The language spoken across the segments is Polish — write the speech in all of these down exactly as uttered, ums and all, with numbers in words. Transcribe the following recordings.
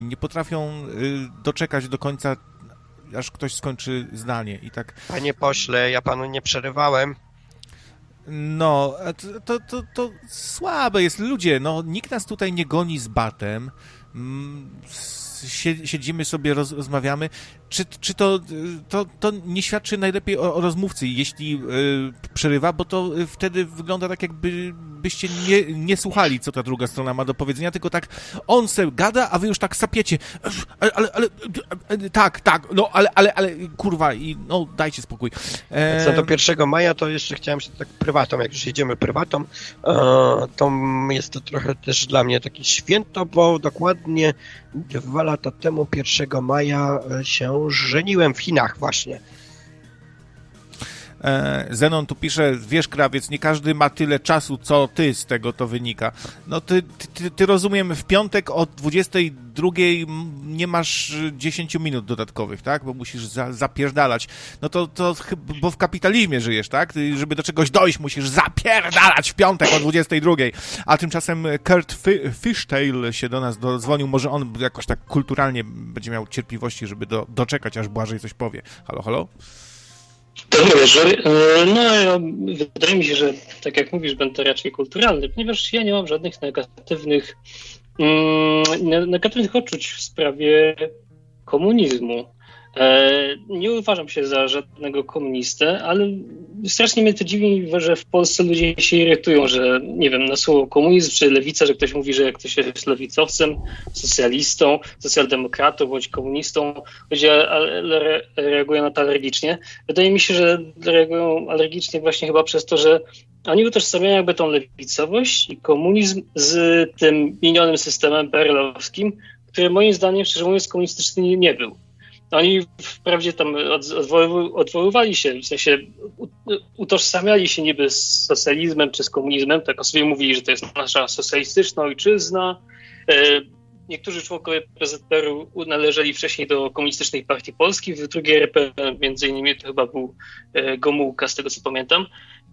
Nie potrafią doczekać do końca, aż ktoś skończy zdanie i tak... Panie pośle, ja panu nie przerywałem. No, to, to, to, to słabe jest. Ludzie, no nikt nas tutaj nie goni z batem. Siedzimy sobie, roz, rozmawiamy. Czy, czy to, to, to nie świadczy najlepiej o, o rozmówcy, jeśli yy, przerywa, bo to wtedy wygląda tak, jakby byście nie, nie słuchali, co ta druga strona ma do powiedzenia, tylko tak on se gada, a wy już tak sapiecie. Ale, ale, ale tak, tak, no, ale, ale, ale, kurwa, i no, dajcie spokój. E... Co do pierwszego maja, to jeszcze chciałem się tak prywatą, jak już jedziemy prywatą, to jest to trochę też dla mnie takie święto, bo dokładnie dwa lata temu, pierwszego maja się żeniłem w Chinach właśnie. Zenon tu pisze, wiesz, krawiec, nie każdy ma tyle czasu, co ty, z tego to wynika. No ty, ty, ty rozumiem, w piątek o dwudziestej drugiej nie masz dziesięć minut dodatkowych, tak? Bo musisz za, zapierdalać. No to, to bo w kapitalizmie żyjesz, tak? Żeby do czegoś dojść, musisz zapierdalać w piątek o dwudziestej drugiej. A tymczasem Kurt Fishtail się do nas dodzwonił, może on jakoś tak kulturalnie będzie miał cierpliwości, żeby do, doczekać, aż Błażej coś powie. Halo, halo? To mówię, że no, ja, wydaje mi się, że tak jak mówisz, będę raczej kulturalny, ponieważ ja nie mam żadnych negatywnych mm, negatywnych odczuć w sprawie komunizmu. E, nie uważam się za żadnego komunistę, ale strasznie mnie to dziwi, że w Polsce ludzie się irytują, że nie wiem, na słowo komunizm czy lewica, że ktoś mówi, że jak ktoś jest lewicowcem, socjalistą, socjaldemokratą bądź komunistą, ludzie re- reagują na to alergicznie. Wydaje mi się, że reagują alergicznie właśnie chyba przez to, że oni utożsamiają jakby tą lewicowość i komunizm z tym minionym systemem P R L-owskim, który moim zdaniem, szczerze mówiąc, komunistyczny nie był. Oni wprawdzie tam odwoły, odwoływali się, w sensie utożsamiali się niby z socjalizmem czy z komunizmem, tak o sobie mówili, że to jest nasza socjalistyczna ojczyzna. Niektórzy członkowie P Z P R-u należeli wcześniej do Komunistycznej Partii Polski, w drugiej R P między innymi to chyba był Gomułka, z tego co pamiętam.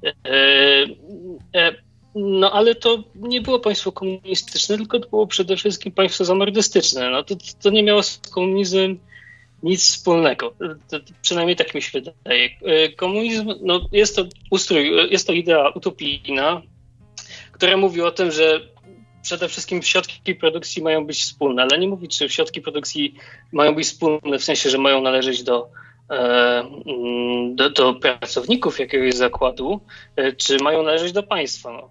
No ale to nie było państwo komunistyczne, tylko to było przede wszystkim państwo zamordystyczne. No to, to nie miało z komunizmem nic wspólnego. To, to przynajmniej tak mi się wydaje. Komunizm, no jest to ustrój, jest to idea utopijna, która mówi o tym, że przede wszystkim środki produkcji mają być wspólne, ale nie mówi, czy środki produkcji mają być wspólne w sensie, że mają należeć do Do, do pracowników jakiegoś zakładu, czy mają należeć do państwa. No.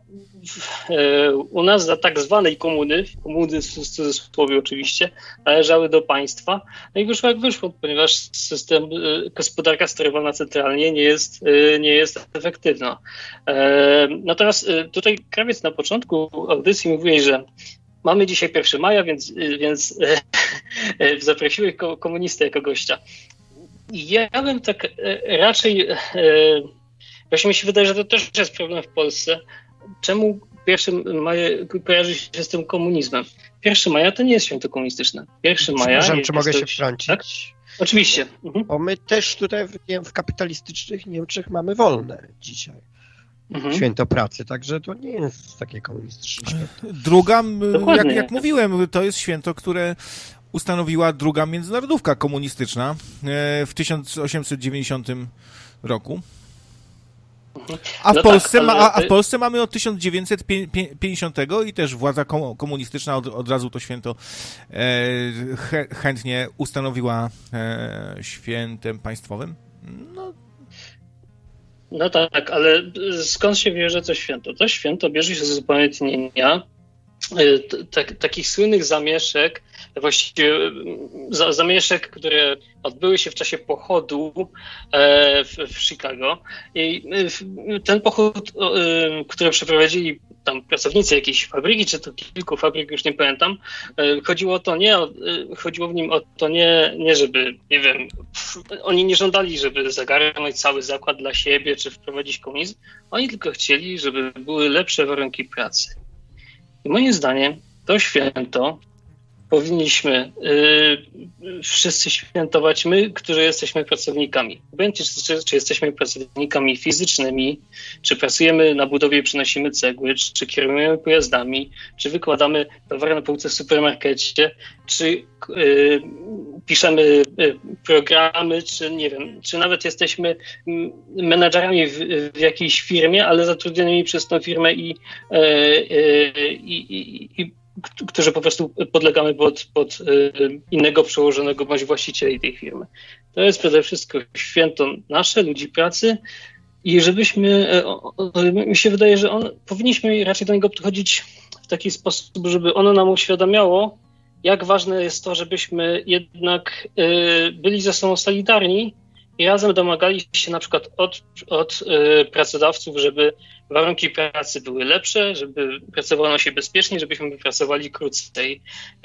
U nas za tak zwanej komuny, komuny w cudzysłowie oczywiście, należały do państwa. No i wyszło jak wyszło, ponieważ system, gospodarka sterowana centralnie nie jest, nie jest efektywna. Natomiast tutaj krawiec na początku audycji mówił, że mamy dzisiaj pierwszego maja, więc, więc zaprosiłeś komunistę jako gościa. Ja bym tak raczej, właśnie mi się wydaje, że to też jest problem w Polsce. Czemu pierwszego maja kojarzy się z tym komunizmem? pierwszego maja to nie jest święto komunistyczne. pierwszego maja Przepraszam, jest czy mogę to... się wtrącić? Tak? Oczywiście. Mhm. Bo my też tutaj w, nie wiem, w kapitalistycznych Niemczech mamy wolne dzisiaj. Mhm. Święto pracy, także to nie jest takie komunistyczne święto. Druga, jak, jak mówiłem, to jest święto, które ustanowiła druga międzynarodówka komunistyczna w tysiąc osiemset dziewięćdziesiątym roku. A w, no Polsce, tak, ale... ma, a w Polsce mamy od tysiąc dziewięćset pięćdziesiątego i też władza komunistyczna od, od razu to święto e, chętnie ustanowiła e, świętem państwowym. No. no tak, ale skąd się bierze to święto? To święto bierze się z upamiętnienia Tak, takich słynnych zamieszek, właściwie zamieszek, które odbyły się w czasie pochodu w, w Chicago. I ten pochód, który przeprowadzili tam pracownicy jakiejś fabryki, czy to kilku fabryk, już nie pamiętam, chodziło o to nie, chodziło w nim o to nie, nie żeby, nie wiem, oni nie żądali, żeby zagarnąć cały zakład dla siebie, czy wprowadzić komunizm. Oni tylko chcieli, żeby były lepsze warunki pracy. I moim zdaniem to święto powinniśmy y, wszyscy świętować my, którzy jesteśmy pracownikami. Obojętnie, czy, czy jesteśmy pracownikami fizycznymi, czy pracujemy na budowie i przynosimy cegły, czy, czy kierujemy pojazdami, czy wykładamy towary na półce w supermarkecie, czy y, piszemy y, programy, czy nie wiem, czy nawet jesteśmy menadżerami w, w jakiejś firmie, ale zatrudnionymi przez tą firmę i, y, y, i, i którzy po prostu podlegamy pod, pod innego przełożonego bądź właścicieli tej firmy. To jest przede wszystkim święto nasze, ludzi pracy i żebyśmy, mi się wydaje, że on, powinniśmy raczej do niego podchodzić w taki sposób, żeby ono nam uświadamiało, jak ważne jest to, żebyśmy jednak byli ze sobą solidarni i razem domagali się na przykład od, od pracodawców, żeby warunki pracy były lepsze, żeby pracowano się bezpiecznie, żebyśmy pracowali krócej.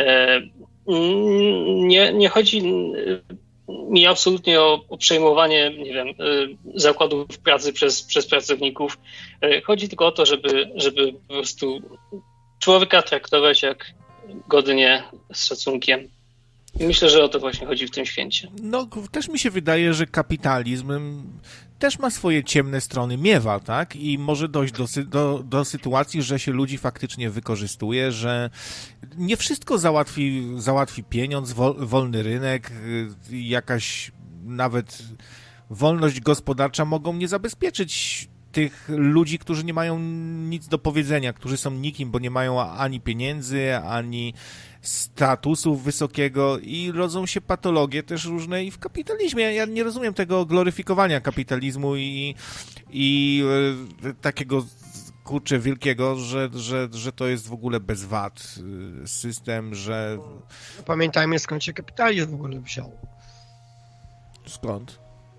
Nie, nie chodzi mi absolutnie o, o przejmowanie, nie wiem, zakładów pracy przez, przez pracowników. Chodzi tylko o to, żeby, żeby po prostu człowieka traktować jak godnie, z szacunkiem. I myślę, że o to właśnie chodzi w tym święcie. No, też mi się wydaje, że kapitalizm też ma swoje ciemne strony, miewa, tak? I może dojść do, do, do sytuacji, że się ludzi faktycznie wykorzystuje, że nie wszystko załatwi, załatwi pieniądz, wol, wolny rynek, jakaś nawet wolność gospodarcza mogą nie zabezpieczyć tych ludzi, którzy nie mają nic do powiedzenia, którzy są nikim, bo nie mają ani pieniędzy, ani statusu wysokiego i rodzą się patologie też różne i w kapitalizmie. Ja nie rozumiem tego gloryfikowania kapitalizmu i, i e, takiego kurczę wielkiego, że, że, że to jest w ogóle bez wad system, że... Pamiętajmy, skąd się kapitalizm w ogóle wziął. Skąd?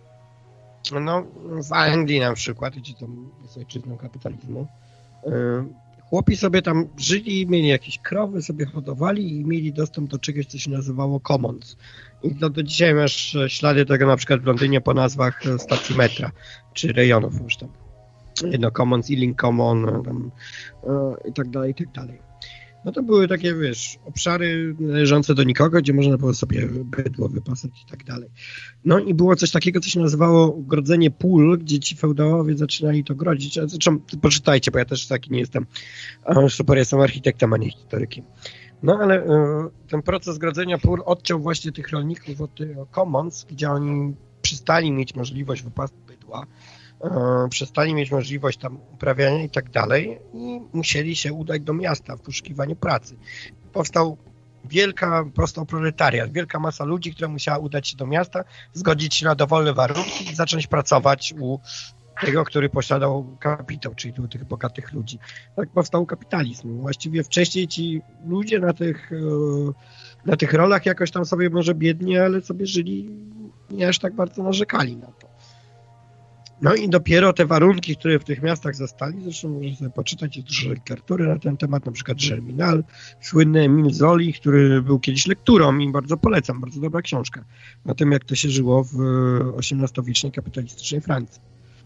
No, w Anglii na przykład, gdzie tam jest ojczyzną kapitalizmu, chłopi sobie tam żyli, mieli jakieś krowy, sobie hodowali i mieli dostęp do czegoś, co się nazywało commons. I do, do dzisiaj masz ślady tego na przykład w Londynie po nazwach stacji metra, czy rejonów już tam. Jedno commons, Ealing Common, tam, i tak dalej, i tak dalej. No to były takie, wiesz, obszary należące do nikogo, gdzie można było sobie bydło wypasać i tak dalej. No i było coś takiego, co się nazywało grodzenie pól, gdzie ci feudałowie zaczynali to grodzić. Zresztą poczytajcie, bo ja też taki nie jestem super, jestem architektem, a nie historykiem. No ale y, ten proces grodzenia pól odciął właśnie tych rolników od tego commons, gdzie oni przestali mieć możliwość wypasu bydła, przestali mieć możliwość tam uprawiania i tak dalej i musieli się udać do miasta w poszukiwaniu pracy. Powstał wielka, powstał proletariat, wielka masa ludzi, która musiała udać się do miasta, zgodzić się na dowolne warunki i zacząć pracować u tego, który posiadał kapitał, czyli u tych bogatych ludzi. Tak powstał kapitalizm. Właściwie wcześniej ci ludzie na tych, na tych rolach jakoś tam sobie może biednie, ale sobie żyli, nie aż tak bardzo narzekali na to. No i dopiero te warunki, które w tych miastach zostali, zresztą można sobie poczytać, jest dużo literatury na ten temat, na przykład Germinal, słynny Emile Zoli, który był kiedyś lekturą i bardzo polecam, bardzo dobra książka na tym, jak to się żyło w osiemnastowiecznej kapitalistycznej Francji.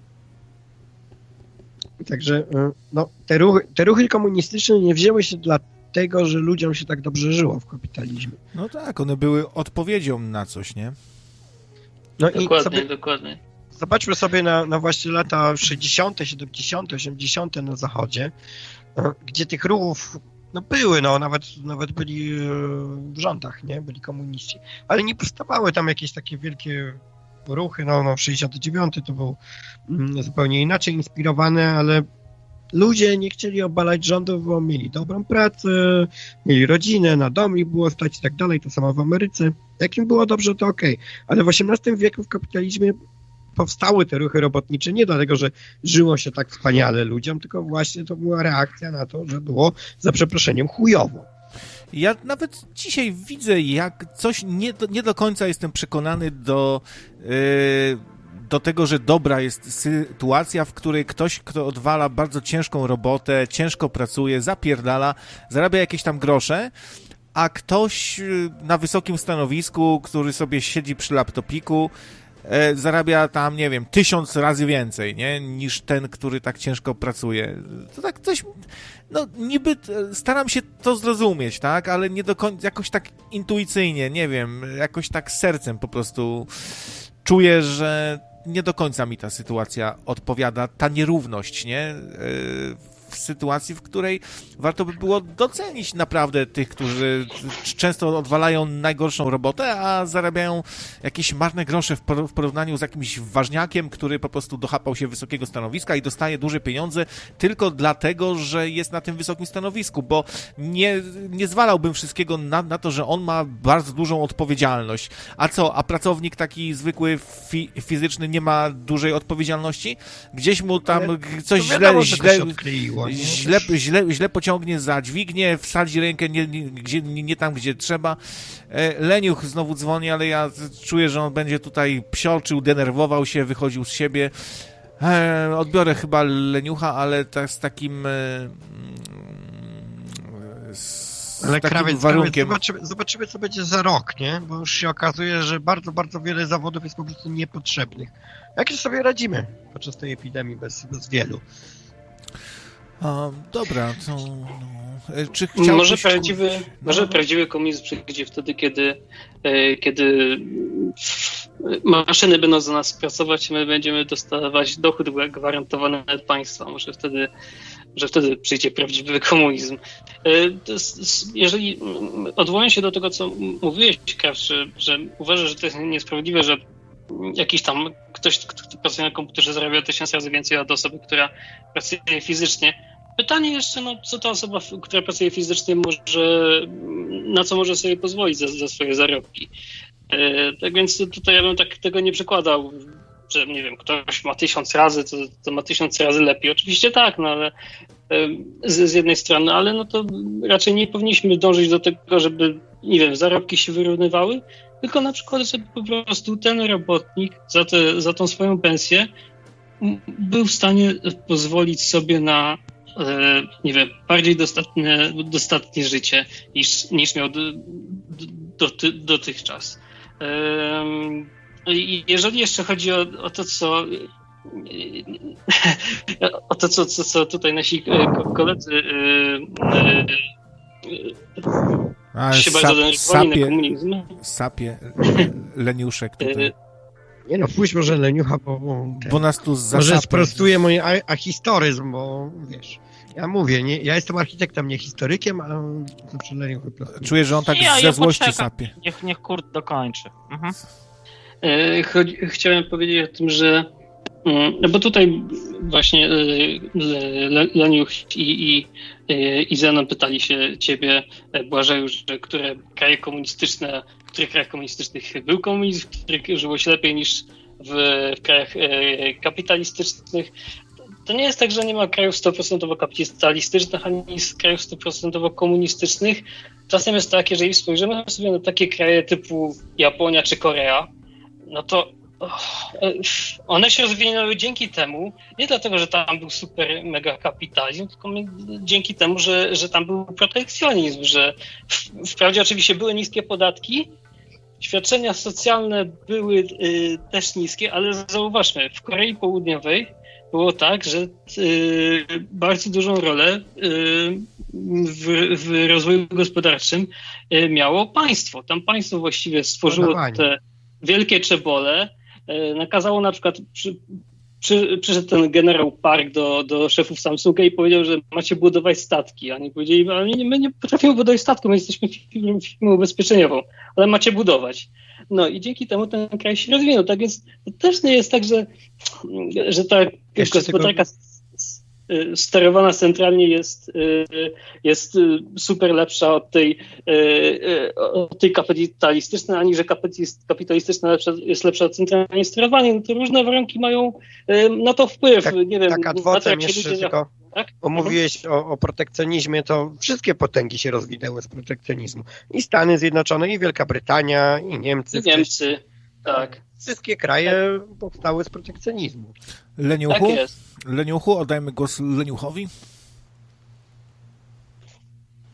Także no, te, ruchy, te ruchy komunistyczne nie wzięły się dlatego, że ludziom się tak dobrze żyło w kapitalizmie. No tak, one były odpowiedzią na coś, nie? No dokładnie, i sobie... dokładnie. Zobaczmy sobie na, na właśnie lata sześćdziesiąte, siedemdziesiąte, osiemdziesiąte na zachodzie, gdzie tych ruchów no były, no nawet, nawet byli w rządach, nie? Byli komuniści, ale nie powstawały tam jakieś takie wielkie ruchy, no, no sześćdziesiąty dziewiąty to był zupełnie inaczej inspirowany, ale ludzie nie chcieli obalać rządów, bo mieli dobrą pracę, mieli rodzinę, na dom ich było stać i tak dalej, to samo w Ameryce. Jak im było dobrze, to okej, okay. Ale w osiemnastym wieku w kapitalizmie powstały te ruchy robotnicze nie dlatego, że żyło się tak wspaniale ludziom, tylko właśnie to była reakcja na to, że było, za przeproszeniem, chujowo. Ja nawet dzisiaj widzę, jak coś nie do, nie do końca jestem przekonany do, yy, do tego, że dobra jest sytuacja, w której ktoś, kto odwala bardzo ciężką robotę, ciężko pracuje, zapierdala, zarabia jakieś tam grosze, a ktoś na wysokim stanowisku, który sobie siedzi przy laptopiku, zarabia tam, nie wiem, tysiąc razy więcej, nie, niż ten, który tak ciężko pracuje. To tak coś... no niby staram się to zrozumieć, tak, ale nie do końca, jakoś tak intuicyjnie, nie wiem, jakoś tak sercem po prostu czuję, że nie do końca mi ta sytuacja odpowiada, ta nierówność, nie? W sytuacji, w której warto by było docenić naprawdę tych, którzy często odwalają najgorszą robotę, a zarabiają jakieś marne grosze w porównaniu z jakimś ważniakiem, który po prostu dochapał się wysokiego stanowiska i dostaje duże pieniądze tylko dlatego, że jest na tym wysokim stanowisku, bo nie, nie zwalałbym wszystkiego na, na to, że on ma bardzo dużą odpowiedzialność. A co, a pracownik taki zwykły, fi, fizyczny nie ma dużej odpowiedzialności? Gdzieś mu tam ale coś źle, źle, źle, źle, źle pociągnie za dźwignię, wsadzi rękę nie, nie, gdzie, nie, nie tam, gdzie trzeba. Leniuch znowu dzwoni, ale ja czuję, że on będzie tutaj psioczył, denerwował się, wychodził z siebie. Odbiorę chyba Leniucha, ale tak z takim z ale takim krawiec, warunkiem. krawiec, zobaczymy, zobaczymy, co będzie za rok, nie? Bo już się okazuje, że bardzo, bardzo wiele zawodów jest po prostu niepotrzebnych. Jak sobie radzimy podczas tej epidemii bez, bez wielu? A, dobra, to no. Czy chciałbyś... Może prawdziwy, no. może prawdziwy komunizm przyjdzie wtedy, kiedy, kiedy maszyny będą za nas pracować, my będziemy dostawać dochód gwarantowany od państwa. Może wtedy, że wtedy przyjdzie prawdziwy komunizm. Jeżeli odwołuję się do tego, co mówiłeś, Kraft, że, że uważasz, że to jest niesprawiedliwe, że jakiś tam ktoś, kto pracuje na komputerze, zarabia tysiąc razy więcej od osoby, która pracuje fizycznie. Pytanie jeszcze, no, co ta osoba, która pracuje fizycznie, może, na co może sobie pozwolić za, za swoje zarobki. E, tak więc tutaj ja bym tak tego nie przekładał, że nie wiem, ktoś ma tysiąc razy, to, to ma tysiąc razy lepiej. Oczywiście tak, no ale e, z, z jednej strony, ale no to raczej nie powinniśmy dążyć do tego, żeby, nie wiem, zarobki się wyrównywały, tylko na przykład, żeby po prostu ten robotnik za, te, za tą swoją pensję był w stanie pozwolić sobie na, e, nie wiem, bardziej dostatnie, dostatnie życie niż, niż miał do, do, do, dotychczas. E, i jeżeli jeszcze chodzi o, o to, co o to, co, co, co tutaj nasi koledzy e, e, Ale się sap, bardzo denerwowali na komunizm. Sapie, Leniuszek tutaj. Nie no, pójdź może Leniucha, bo... Bo nas tu zasapę. Może sprostuje mój ahistoryzm, bo wiesz, ja mówię, nie, ja jestem architektem, nie historykiem, a to Leniuch wyprostuje. Czuję, że on tak ja, ze ja złości poczekam. sapie. Niech, niech Kurt dokończy. Mhm. E, chodzi, chciałem powiedzieć o tym, że no bo tutaj właśnie Leniuch i, i, i Zenon pytali się ciebie, Błażeju, że które kraje komunistyczne, w których krajach komunistycznych był komunizm, w których żyło się lepiej niż w, w krajach kapitalistycznych. To nie jest tak, że nie ma krajów sto procent kapitalistycznych, ani krajów sto procent komunistycznych. Czasem jest tak, jeżeli spojrzymy sobie na takie kraje typu Japonia czy Korea, no to one się rozwinęły dzięki temu, nie dlatego, że tam był super mega kapitalizm, tylko dzięki temu, że, że tam był protekcjonizm, że wprawdzie oczywiście były niskie podatki, świadczenia socjalne były y, też niskie, ale zauważmy, w Korei Południowej było tak, że y, bardzo dużą rolę y, w, w rozwoju gospodarczym y, miało państwo. Tam państwo właściwie stworzyło te wielkie czebole, nakazało na przykład, przy, przy, przyszedł ten generał Park do, do szefów Samsunga i powiedział, że macie budować statki. A oni powiedzieli, ale nie, my nie potrafimy budować statku, my jesteśmy firmą, firmą ubezpieczeniową, ale macie budować. No i dzięki temu ten kraj się rozwinął. Tak więc to też nie jest tak, że, że ta gospodarka sterowana centralnie jest, jest super lepsza od tej, od tej kapitalistycznej, ani że kapitalistyczna lepsza, jest lepsza od centralnie sterowanej. No to różne warunki mają na to wpływ. Tak, nie wiem, tak adwocem jeszcze ludzie... tylko, tak? bo mówiłeś o, o protekcjonizmie, to wszystkie potęgi się rozwinęły z protekcjonizmu. I Stany Zjednoczone, i Wielka Brytania, i Niemcy. I Niemcy, tak. Wszystkie kraje tak. powstały z protekcjonizmu. Leniuchu? Tak jest. Leniuchu, oddajmy głos Leniuchowi.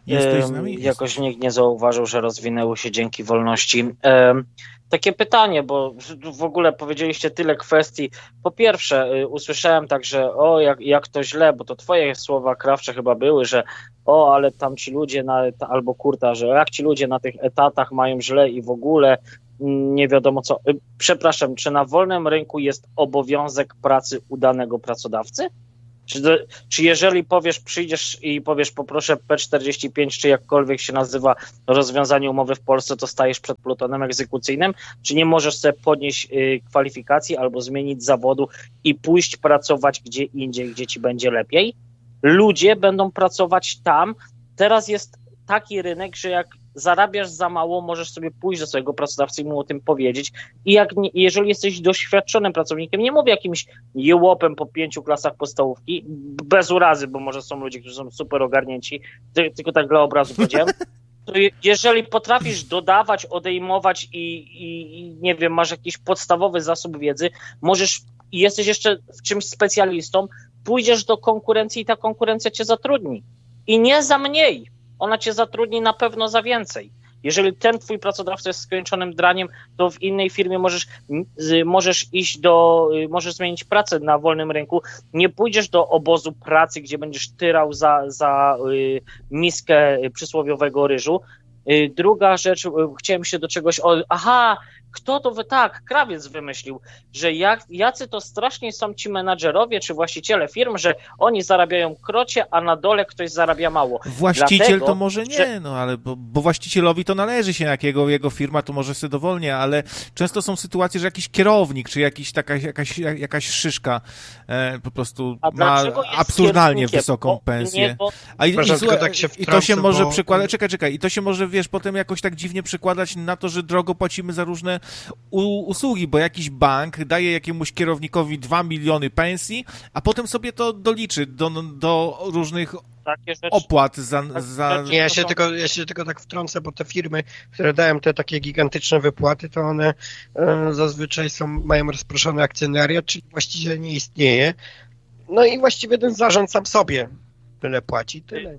Jesteś z nami? Jakoś nikt nie zauważył, że rozwinęły się dzięki wolności. Ym, takie pytanie, bo w ogóle powiedzieliście tyle kwestii. Po pierwsze, y, usłyszałem także, o jak, jak to źle, bo to twoje słowa krawcze chyba były, że o, ale tam ci ludzie, na, albo kurta, że jak ci ludzie na tych etatach mają źle i w ogóle nie wiadomo co. Y, przepraszam, czy na wolnym rynku jest obowiązek pracy u danego pracodawcy? Czy, do, czy jeżeli powiesz, przyjdziesz i powiesz poproszę P czterdzieści pięć, czy jakkolwiek się nazywa rozwiązanie umowy w Polsce, to stajesz przed plutonem egzekucyjnym? Czy nie możesz sobie podnieść y, kwalifikacji albo zmienić zawodu i pójść pracować gdzie indziej, gdzie ci będzie lepiej? Ludzie będą pracować tam. Teraz jest taki rynek, że jak zarabiasz za mało, możesz sobie pójść do swojego pracodawcy i mu o tym powiedzieć. I jak nie, jeżeli jesteś doświadczonym pracownikiem, nie mówię jakimś jełopem po pięciu klasach podstawówki, bez urazy, bo może są ludzie, którzy są super ogarnięci, ty, tylko tak dla obrazu powiedziałem, to je, jeżeli potrafisz dodawać, odejmować i, i, i nie wiem, masz jakiś podstawowy zasób wiedzy, możesz i jesteś jeszcze w czymś specjalistą, pójdziesz do konkurencji i ta konkurencja cię zatrudni. I nie za mniej. Ona cię zatrudni na pewno za więcej. Jeżeli ten twój pracodawca jest skończonym draniem, to w innej firmie możesz, możesz iść do, możesz zmienić pracę na wolnym rynku. Nie pójdziesz do obozu pracy, gdzie będziesz tyrał za, za y, miskę przysłowiowego ryżu. Y, druga rzecz, y, chciałem się do czegoś, o, aha, kto to wy, tak, krawiec wymyślił, że jak, jacy to strasznie są ci menadżerowie czy właściciele firm, że oni zarabiają krocie, a na dole ktoś zarabia mało. Właściciel Dlatego, to może nie, że... no ale bo, bo właścicielowi to należy się, jak jego, jego firma, to może sobie dowolnie, ale często są sytuacje, że jakiś kierownik, czy jakiś taka, jakaś, jakaś szyszka e, po prostu ma absurdalnie wysoką pensję. Nie, bo... A i, i, Proszę, tak się i to się może bo... przekładać, czekaj, czekaj, i to się może, wiesz, potem jakoś tak dziwnie przekładać na to, że drogo płacimy za różne u, usługi, bo jakiś bank daje jakiemuś kierownikowi dwa miliony pensji, a potem sobie to doliczy do, do różnych opłat za... za... Nie, ja się, tylko, ja się tylko tak wtrącę, bo te firmy, które dają te takie gigantyczne wypłaty, to one e, zazwyczaj są, mają rozproszony akcjonariat, czyli właściciel nie istnieje. No i właściwie ten zarząd sam sobie tyle płaci, tyle.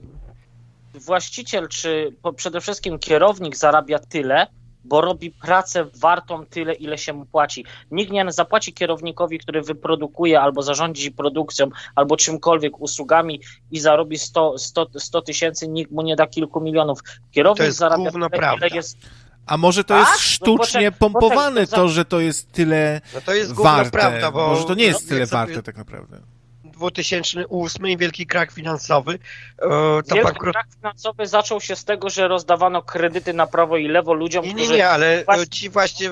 Właściciel, czy po, przede wszystkim kierownik zarabia tyle, bo robi pracę wartą tyle, ile się mu płaci. Nikt nie zapłaci kierownikowi, który wyprodukuje albo zarządzi produkcją, albo czymkolwiek, usługami i zarobi sto tysięcy, nikt mu nie da kilku milionów. Kierownik to jest zarabia gówno tyle, prawda. ile jest... A może to A? jest sztucznie no, pompowane, to, to, że to jest tyle no to jest warte. Prawda, bo może to nie jest no, tyle sobie... warte tak naprawdę. dwa tysiące ósmy wielki krach finansowy. E, to wielki bankrut... krach finansowy zaczął się z tego, że rozdawano kredyty na prawo i lewo ludziom, Nie, nie, którzy... nie, ale właśnie... ci właśnie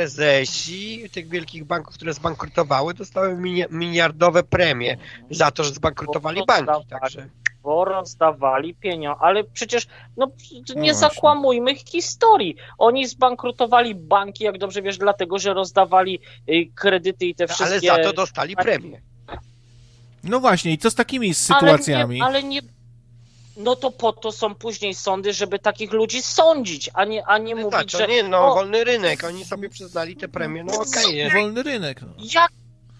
prezesi tych wielkich banków, które zbankrutowały, dostały miliardowe premie za to, że zbankrutowali banki. Także... Bo rozdawali pieniądze, ale przecież no, nie no zakłamujmy historii. Oni zbankrutowali banki, jak dobrze wiesz, dlatego, że rozdawali y, kredyty i te wszystkie... Ale za to dostali premię. No właśnie, i co z takimi sytuacjami? Ale nie, ale nie... No to po to są później sądy, żeby takich ludzi sądzić, a nie, a nie no mówić, tak, że... nie, no o, wolny rynek, oni sobie przyznali te premie, no okej. Okay. Wolny rynek. No. Jak?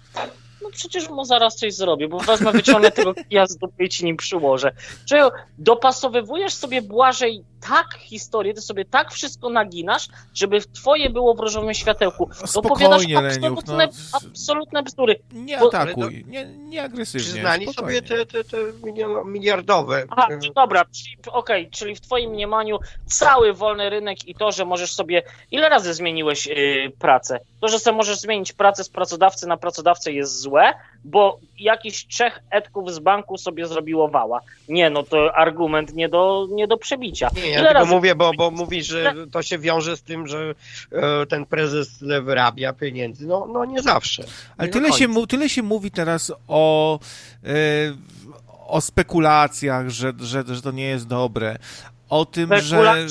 No przecież mu zaraz coś zrobię, bo wezmę, wyciągnę tego kija z dupy i ci nim przyłożę. Czy dopasowywujesz sobie Błażej tak historię, ty sobie tak wszystko naginasz, żeby twoje było w różowym światełku. Opowiadasz absolutne, Leniuch, no. absolutne bzdury. Nie bo, atakuj, nie, nie agresywnie. Przyznali spokojnie. sobie te, te, te miliardowe. Aha, dobra, okej, okay, czyli w twoim mniemaniu cały wolny rynek i to, że możesz sobie... Ile razy zmieniłeś yy, pracę? To, że sobie możesz zmienić pracę z pracodawcy na pracodawcę jest złe, bo jakiś trzech etków z banku sobie zrobiło wała. Nie, no to argument nie do, nie do przebicia. Nie, ja tylko mówię, bo, bo mówisz, że to się wiąże z tym, że e, ten prezes wyrabia pieniędzy. No, no nie zawsze. Ale nie tyle się, tyle się mówi teraz o, e, o spekulacjach, że, że, że to nie jest dobre. O tym, że,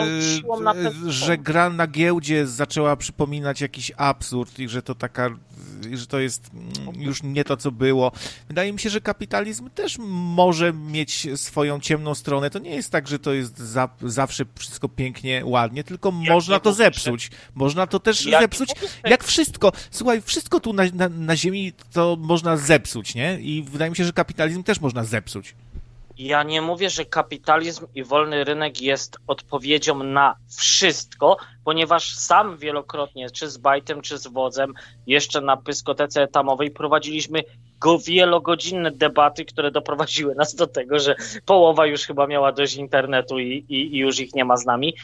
że gra na giełdzie zaczęła przypominać jakiś absurd i że to taka, że to jest już nie to, co było. Wydaje mi się, że kapitalizm też może mieć swoją ciemną stronę. To nie jest tak, że to jest za, zawsze wszystko pięknie, ładnie, tylko jak można to zepsuć. Można to też jak zepsuć. Jak wszystko. Słuchaj, wszystko tu na, na, na ziemi to można zepsuć, nie? I wydaje mi się, że kapitalizm też można zepsuć. Ja nie mówię, że kapitalizm i wolny rynek jest odpowiedzią na wszystko, ponieważ sam wielokrotnie, czy z Bajtem, czy z Wodzem, jeszcze na dyskotece etamowej prowadziliśmy go wielogodzinne debaty, które doprowadziły nas do tego, że połowa już chyba miała dość internetu i, i, i już ich nie ma z nami.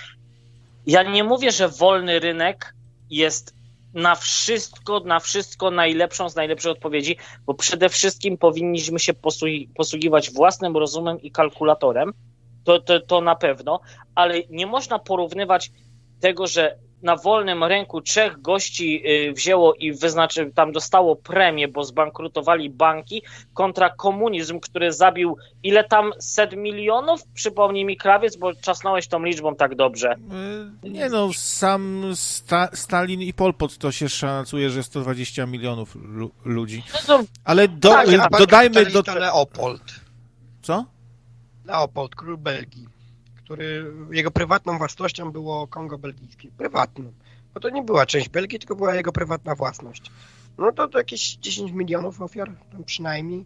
Ja nie mówię, że wolny rynek jest na wszystko, na wszystko najlepszą z najlepszych odpowiedzi, bo przede wszystkim powinniśmy się posługi- posługiwać własnym rozumem i kalkulatorem, to, to, to na pewno, ale nie można porównywać tego, że na wolnym rynku trzech gości y, wzięło i wyznaczy, tam dostało premię, bo zbankrutowali banki, kontra komunizm, który zabił ile tam set milionów? Przypomnij mi, Krawiec, bo czasnąłeś tą liczbą tak dobrze. Nie no, sam Sta- Stalin i Pol Pot to się szacuje, że sto dwadzieścia milionów lu- ludzi. Ale do, tak, y, dodajmy do... To Leopold. Co? Leopold, król Belgii, który, jego prywatną własnością było Kongo belgijskie. Prywatną. Bo to nie była część Belgii, tylko była jego prywatna własność. No to, to jakieś dziesięć milionów ofiar, tam przynajmniej.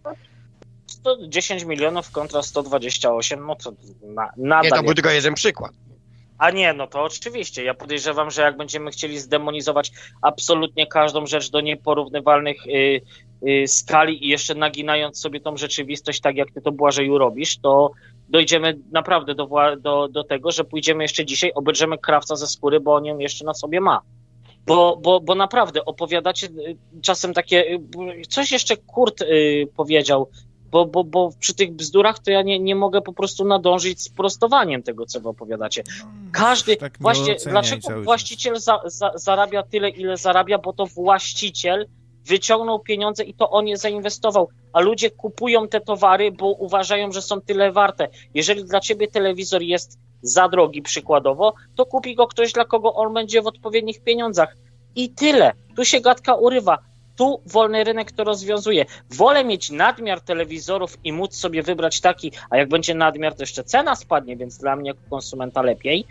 sto dziesięć milionów kontra sto dwadzieścia osiem, no to na, nadal... Nie, to był tylko jeden przykład. A nie, no to oczywiście. Ja podejrzewam, że jak będziemy chcieli zdemonizować absolutnie każdą rzecz do nieporównywalnych y, y, skali i jeszcze naginając sobie tą rzeczywistość tak, jak ty to, Błażeju, robisz, to dojdziemy naprawdę do, do, do tego, że pójdziemy jeszcze dzisiaj, obejrzymy krawca ze skóry, bo on ją jeszcze na sobie ma. Bo, bo, bo naprawdę opowiadacie czasem takie... Coś jeszcze Kurt y, powiedział, Bo, bo, bo przy tych bzdurach to ja nie, nie mogę po prostu nadążyć z prostowaniem tego, co wy opowiadacie. Każdy, tak właśnie, dlaczego właściciel za, za, zarabia tyle, ile zarabia, bo to właściciel wyciągnął pieniądze i to on je zainwestował, a ludzie kupują te towary, bo uważają, że są tyle warte. Jeżeli dla ciebie telewizor jest za drogi przykładowo, to kupi go ktoś, dla kogo on będzie w odpowiednich pieniądzach. I tyle. Tu się gadka urywa. Tu wolny rynek to rozwiązuje. Wolę mieć nadmiar telewizorów i móc sobie wybrać taki, a jak będzie nadmiar, to jeszcze cena spadnie, więc dla mnie jako konsumenta lepiej.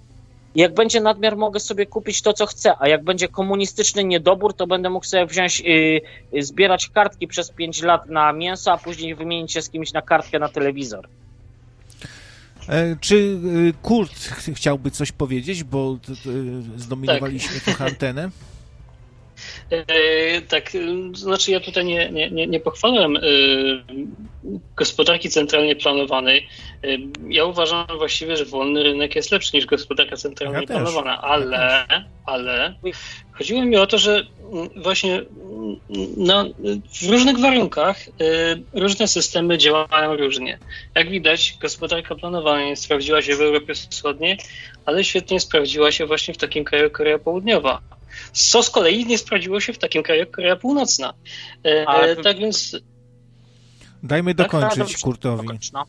Jak będzie nadmiar, mogę sobie kupić to, co chcę, a jak będzie komunistyczny niedobór, to będę mógł sobie wziąć, yy, yy, zbierać kartki przez pięć lat na mięso, a później wymienić się z kimś na kartkę na telewizor. E, czy Kurt ch- chciałby coś powiedzieć, bo t- t- zdominowaliśmy tak. trochę antenę? E, tak, znaczy ja tutaj nie, nie, nie, nie pochwalam e, gospodarki centralnie planowanej. E, ja uważam właściwie, że wolny rynek jest lepszy niż gospodarka centralnie ja planowana, ale, ja ale chodziło mi o to, że właśnie no, w różnych warunkach e, różne systemy działają różnie. Jak widać, gospodarka planowana nie sprawdziła się w Europie Wschodniej, ale świetnie sprawdziła się właśnie w takim kraju jak Korea Południowa. Co z kolei nie sprawdziło się w takim kraju jak Korea Północna. E, Ale... Tak więc... Dajmy dokończyć tak, Kurtowi. No.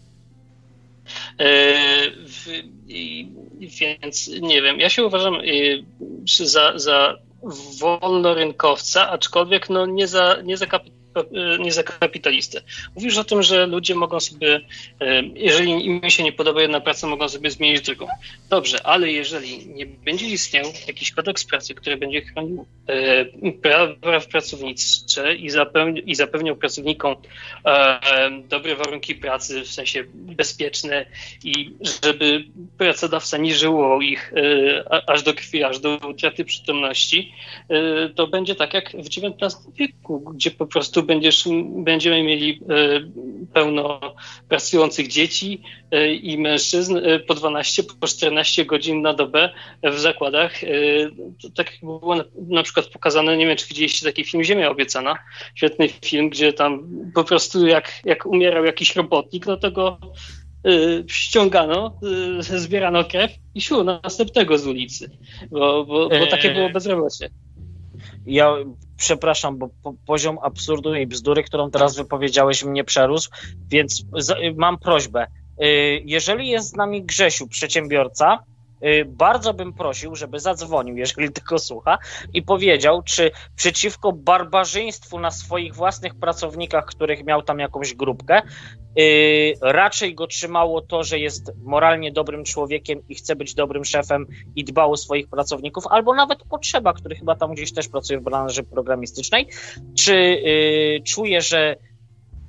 E, w, i, więc nie wiem, ja się uważam y, za, za wolnorynkowca, aczkolwiek no nie za, nie za kapitał. nie za kapitalistę. Mówisz o tym, że ludzie mogą sobie, jeżeli im się nie podoba jedna praca, mogą sobie zmienić drugą. Dobrze, ale jeżeli nie będzie istniał jakiś kodeks pracy, który będzie chronił prawa pracownicze i, zapewni, i zapewniał pracownikom dobre warunki pracy, w sensie bezpieczne i żeby pracodawca nie żyło ich aż do krwi, aż do utraty przytomności, to będzie tak jak w dziewiętnastym wieku, gdzie po prostu Będziesz, będziemy mieli e, pełno pracujących dzieci e, i mężczyzn e, po dwanaście, po czternaście godzin na dobę w zakładach. E, to, tak jak było na, na przykład pokazane, nie wiem, czy widzieliście taki film Ziemia Obiecana, świetny film, gdzie tam po prostu jak, jak umierał jakiś robotnik, no to go e, ściągano, e, zbierano krew i siu, następnego z ulicy, bo, bo, bo takie było bezrobocie. Ja przepraszam, bo po, poziom absurdu i bzdury, którą teraz wypowiedziałeś, mnie przerósł, więc z, mam prośbę. Jeżeli jest z nami Grzesiu, przedsiębiorca, bardzo bym prosił, żeby zadzwonił, jeżeli tylko słucha, i powiedział, czy przeciwko barbarzyństwu na swoich własnych pracownikach, których miał tam jakąś grupkę, Yy, raczej go trzymało to, że jest moralnie dobrym człowiekiem i chce być dobrym szefem i dbał o swoich pracowników, albo nawet Potrzeba, który chyba tam gdzieś też pracuje w branży programistycznej, czy yy, czuje, że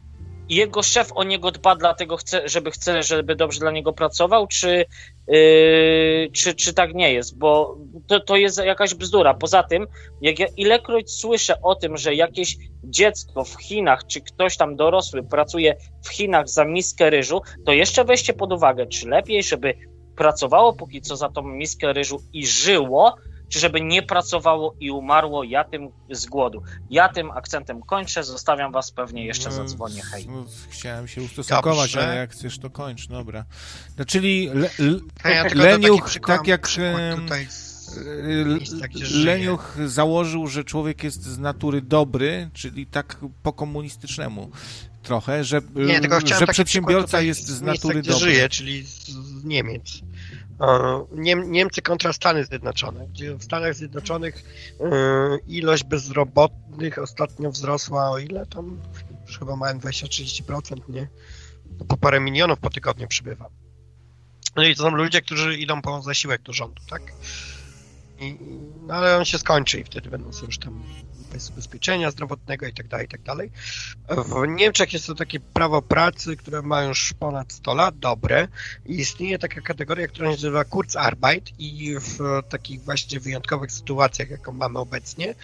jego szef o niego dba, dlatego chce, żeby chce, żeby dobrze dla niego pracował, czy, yy, czy, czy tak nie jest, bo to, to jest jakaś bzdura. Poza tym, jak ja ilekroć słyszę o tym, że jakieś dziecko w Chinach, czy ktoś tam dorosły pracuje w Chinach za miskę ryżu, to jeszcze weźcie pod uwagę, czy lepiej, żeby pracowało póki co za tą miskę ryżu i żyło, czy żeby nie pracowało i umarło, ja tym z głodu. Ja tym akcentem kończę, zostawiam was, pewnie jeszcze zadzwonię, hej. No, chciałem się ustosunkować, Dobrze. ale jak chcesz, to kończ, dobra. No, czyli le, le, A ja tylko Leniuch, taki tak jak przykład em, tutaj z l- miejsca, gdzie żyję. Leniuch założył, że człowiek jest z natury dobry, czyli tak po komunistycznemu trochę, że, Nie, tylko chciałem że taki przedsiębiorca przykład jest z miejsca, natury gdzie dobry. żyję, czyli z, z Niemiec. E, Niem, Niemcy kontra Stany Zjednoczone, gdzie w Stanach Zjednoczonych e, ilość bezrobotnych ostatnio wzrosła, o ile tam już chyba mają dwadzieścia do trzydziestu procent, nie? No, po parę milionów po tygodniu przybywa. No i to są ludzie, którzy idą po zasiłek do rządu, tak? I, no ale on się skończy i wtedy będą sobie już tam bez ubezpieczenia zdrowotnego i tak dalej, i tak dalej. W Niemczech jest to takie prawo pracy, które ma już ponad sto lat, dobre. I istnieje taka kategoria, która się nazywa Kurzarbeit i w takich właśnie wyjątkowych sytuacjach, jaką mamy obecnie,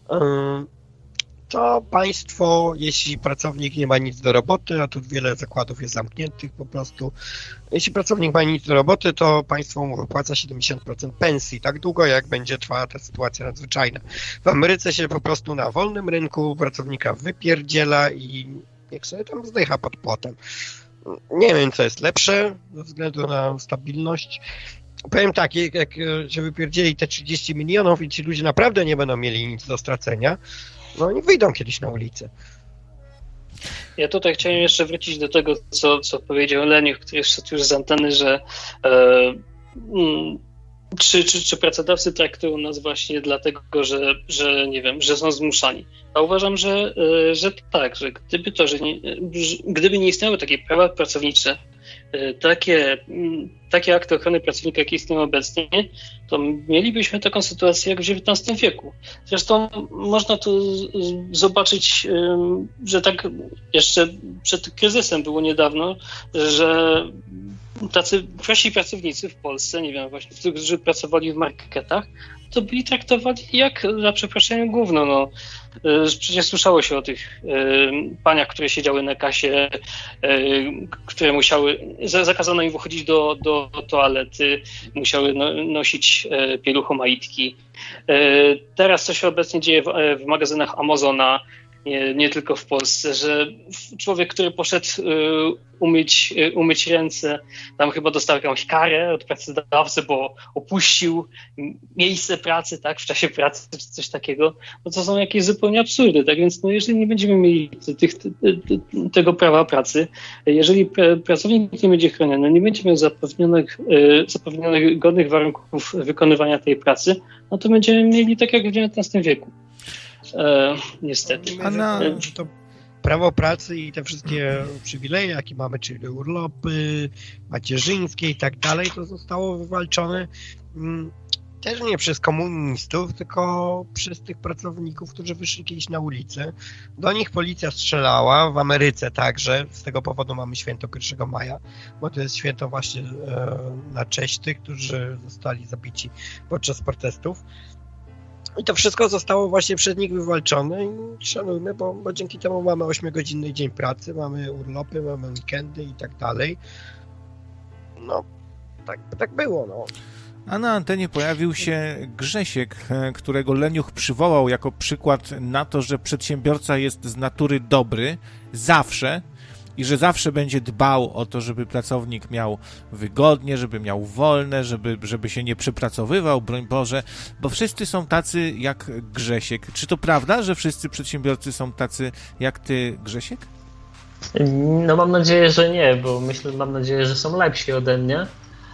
to państwo, jeśli pracownik nie ma nic do roboty, a tu wiele zakładów jest zamkniętych po prostu, jeśli pracownik ma nic do roboty, to państwo mu wypłaca siedemdziesiąt procent pensji, tak długo jak będzie trwała ta sytuacja nadzwyczajna. W Ameryce się po prostu na wolnym rynku pracownika wypierdziela i niech sobie tam zdycha pod płotem. Nie wiem, co jest lepsze ze względu na stabilność. Powiem tak, jak, jak się wypierdzieli te trzydzieści milionów i ci ludzie naprawdę nie będą mieli nic do stracenia, no oni wyjdą kiedyś na ulicę. Ja tutaj chciałem jeszcze wrócić do tego, co, co powiedział Leniuch, który jeszcze już z anteny, że e, mm, czy, czy, czy pracodawcy traktują nas właśnie dlatego, że, że nie wiem, że są zmuszani. A uważam, że, e, że tak, że gdyby to, że nie, że gdyby nie istniały takie prawa pracownicze, e, takie, m, takie akty ochrony pracownika, jakie istnieją obecnie, to mielibyśmy taką sytuację jak w dziewiętnastym wieku. Zresztą można tu z, z, zobaczyć, e, że tak jeszcze przed kryzysem było niedawno, że tacy prości pracownicy w Polsce, nie wiem, właśnie, którzy pracowali w marketach, to byli traktowani jak, za przeproszeniem, gówno. No. Przecież słyszało się o tych y, paniach, które siedziały na kasie, y, które musiały, zakazano im wychodzić do, do toalety, musiały no, nosić y, pieluchomajtki. Y, teraz co się obecnie dzieje w, w magazynach Amazona, Nie, nie tylko w Polsce, że człowiek, który poszedł y, umyć, y, umyć ręce, tam chyba dostał jakąś karę od pracodawcy, bo opuścił miejsce pracy, tak, w czasie pracy czy coś takiego, no to są jakieś zupełnie absurdy, tak więc no, jeżeli nie będziemy mieli tych, tego prawa pracy, jeżeli pracownik nie będzie chroniony, nie będzie miał zapewnionych, y, zapewnionych godnych warunków wykonywania tej pracy, no to będziemy mieli tak jak w dziewiętnastym wieku. E, niestety. A na... że to prawo pracy i te wszystkie przywileje, jakie mamy, czyli urlopy macierzyńskie i tak dalej, to zostało wywalczone mm, też nie przez komunistów, tylko przez tych pracowników, którzy wyszli kiedyś na ulicę. Do nich policja strzelała, w Ameryce także, z tego powodu mamy święto pierwszego maja, bo to jest święto właśnie e, na cześć tych, którzy zostali zabici podczas protestów. I to wszystko zostało właśnie przez nich wywalczone i szanujmy, bo, bo dzięki temu mamy ośmiogodzinny dzień pracy, mamy urlopy, mamy weekendy i tak dalej. No, tak, tak było, no. A na antenie pojawił się Grzesiek, którego Leniuch przywołał jako przykład na to, że przedsiębiorca jest z natury dobry zawsze i że zawsze będzie dbał o to, żeby pracownik miał wygodnie, żeby miał wolne, żeby, żeby się nie przepracowywał, broń Boże, bo wszyscy są tacy jak Grzesiek. Czy to prawda, że wszyscy przedsiębiorcy są tacy jak ty, Grzesiek? No mam nadzieję, że nie, bo myślę, mam nadzieję, że są lepsi ode mnie.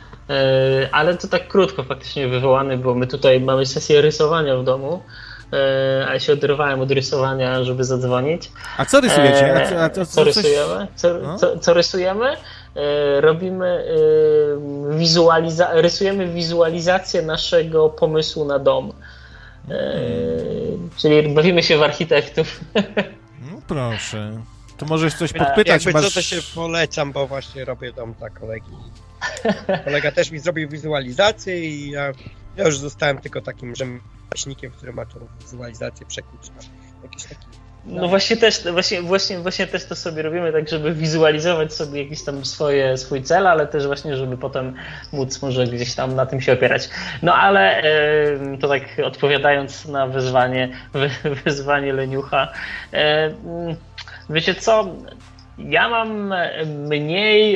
Ale to tak krótko faktycznie wywołany, bo my tutaj mamy sesję rysowania w domu, a ja się odrywałem od rysowania, żeby zadzwonić. A co rysujecie? A co, a co, co, co rysujemy? Co, no? co, co rysujemy? Robimy wizualiza- rysujemy wizualizację naszego pomysłu na dom. Hmm. Czyli bawimy się w architektów. No proszę. To możesz coś podpytać. Jakby masz... co, to się polecam, bo właśnie robię dom dla kolegi. Kolega też mi zrobił wizualizację i ja, ja już zostałem tylko takim rzemieślnikiem, który ma tą wizualizację przekuć na jakiś taki... No właśnie też, właśnie, właśnie, właśnie też to sobie robimy tak, żeby wizualizować sobie jakiś tam swoje, swój cel, ale też właśnie, żeby potem móc może gdzieś tam na tym się opierać. No ale to tak odpowiadając na wyzwanie, wyzwanie leniucha, wiecie co, ja mam mniej,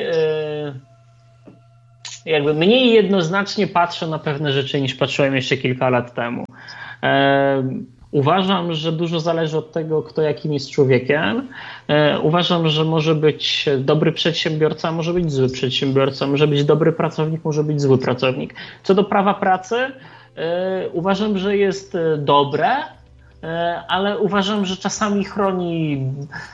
jakby mniej jednoznacznie patrzę na pewne rzeczy niż patrzyłem jeszcze kilka lat temu. Uważam, że dużo zależy od tego, kto jakim jest człowiekiem. Uważam, że może być dobry przedsiębiorca, może być zły przedsiębiorca, może być dobry pracownik, może być zły pracownik. Co do prawa pracy, uważam, że jest dobre, ale uważam, że czasami chroni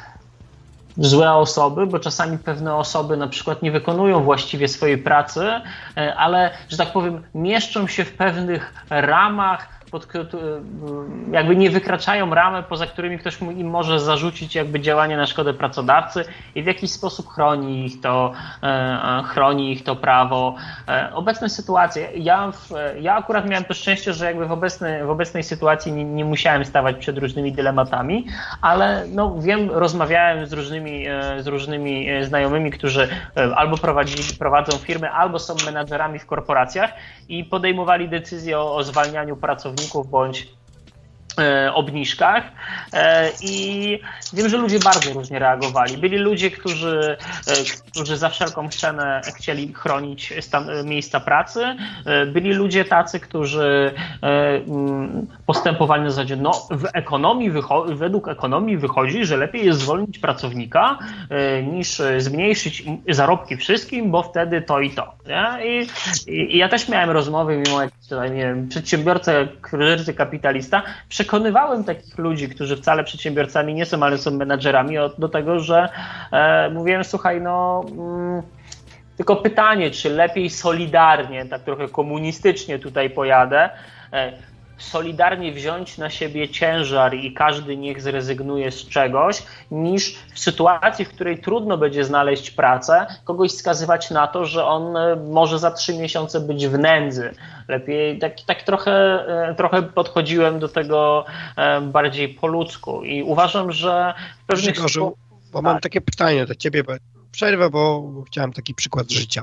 złe osoby, bo czasami pewne osoby na przykład nie wykonują właściwie swojej pracy, ale, że tak powiem, mieszczą się w pewnych ramach, pod, jakby nie wykraczają ramy, poza którymi ktoś im może zarzucić jakby działanie na szkodę pracodawcy i w jakiś sposób chroni ich to, chroni ich to prawo. Obecne sytuacje, ja, w, ja akurat miałem to szczęście, że jakby w obecnej, w obecnej sytuacji nie, nie musiałem stawać przed różnymi dylematami, ale no wiem, rozmawiałem z różnymi, z różnymi znajomymi, którzy albo prowadzili, prowadzą firmy, albo są menadżerami w korporacjach i podejmowali decyzję o, o zwalnianiu pracowników bądź e, obniżkach e, i wiem, że ludzie bardzo różnie reagowali. Byli ludzie, którzy, e, którzy za wszelką cenę chcieli chronić stan, miejsca pracy. E, byli ludzie tacy, którzy e, postępowali na zasadzie, no w ekonomii wycho- według ekonomii wychodzi, że lepiej jest zwolnić pracownika e, niż zmniejszyć zarobki wszystkim, bo wtedy to i to. Nie? I, i, I ja też miałem rozmowy, mimo jak tutaj, nie wiem, przedsiębiorca, kryzysy kapitalista, przekonywałem takich ludzi, którzy wcale przedsiębiorcami nie są, ale są menadżerami, do tego, że e, mówiłem, słuchaj, no mm, tylko pytanie, czy lepiej solidarnie, tak trochę komunistycznie tutaj pojadę, e, solidarnie wziąć na siebie ciężar i każdy niech zrezygnuje z czegoś, niż w sytuacji, w której trudno będzie znaleźć pracę, kogoś skazywać na to, że on może za trzy miesiące być w nędzy. Lepiej tak, tak trochę, trochę podchodziłem do tego bardziej po ludzku i uważam, że w pewnych... Grzegorzu, bo mam takie pytanie do ciebie, bo przerwę, bo chciałem taki przykład życia.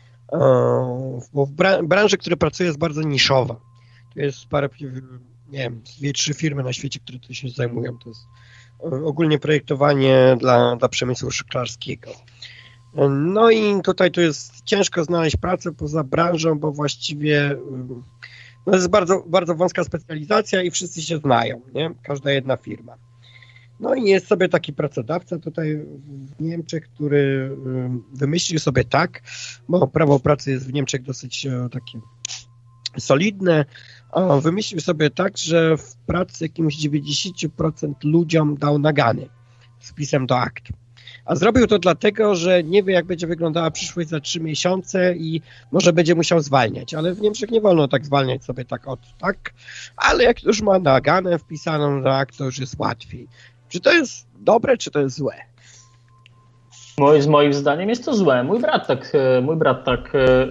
Bo w branży, w której pracuję, jest bardzo niszowa. To jest parę, nie wiem, dwie, trzy firmy na świecie, które tym się zajmują. To jest ogólnie projektowanie dla, dla przemysłu szklarskiego. No i tutaj to jest ciężko znaleźć pracę poza branżą, bo właściwie no to jest bardzo, bardzo wąska specjalizacja i wszyscy się znają, nie? Każda jedna firma. No i jest sobie taki pracodawca tutaj w Niemczech, który wymyślił sobie tak, bo prawo pracy jest w Niemczech dosyć takie solidne, a wymyślił sobie tak, że w pracy jakimś dziewięćdziesiąt procent ludziom dał nagany z wpisem do akt. A zrobił to dlatego, że nie wie, jak będzie wyglądała przyszłość za trzy miesiące i może będzie musiał zwalniać. Ale w Niemczech nie wolno tak zwalniać sobie tak od tak, ale jak już ma naganę wpisaną do akt, to już jest łatwiej. Czy to jest dobre, czy to jest złe? Z moim zdaniem jest to złe. Mój brat tak, mój brat tak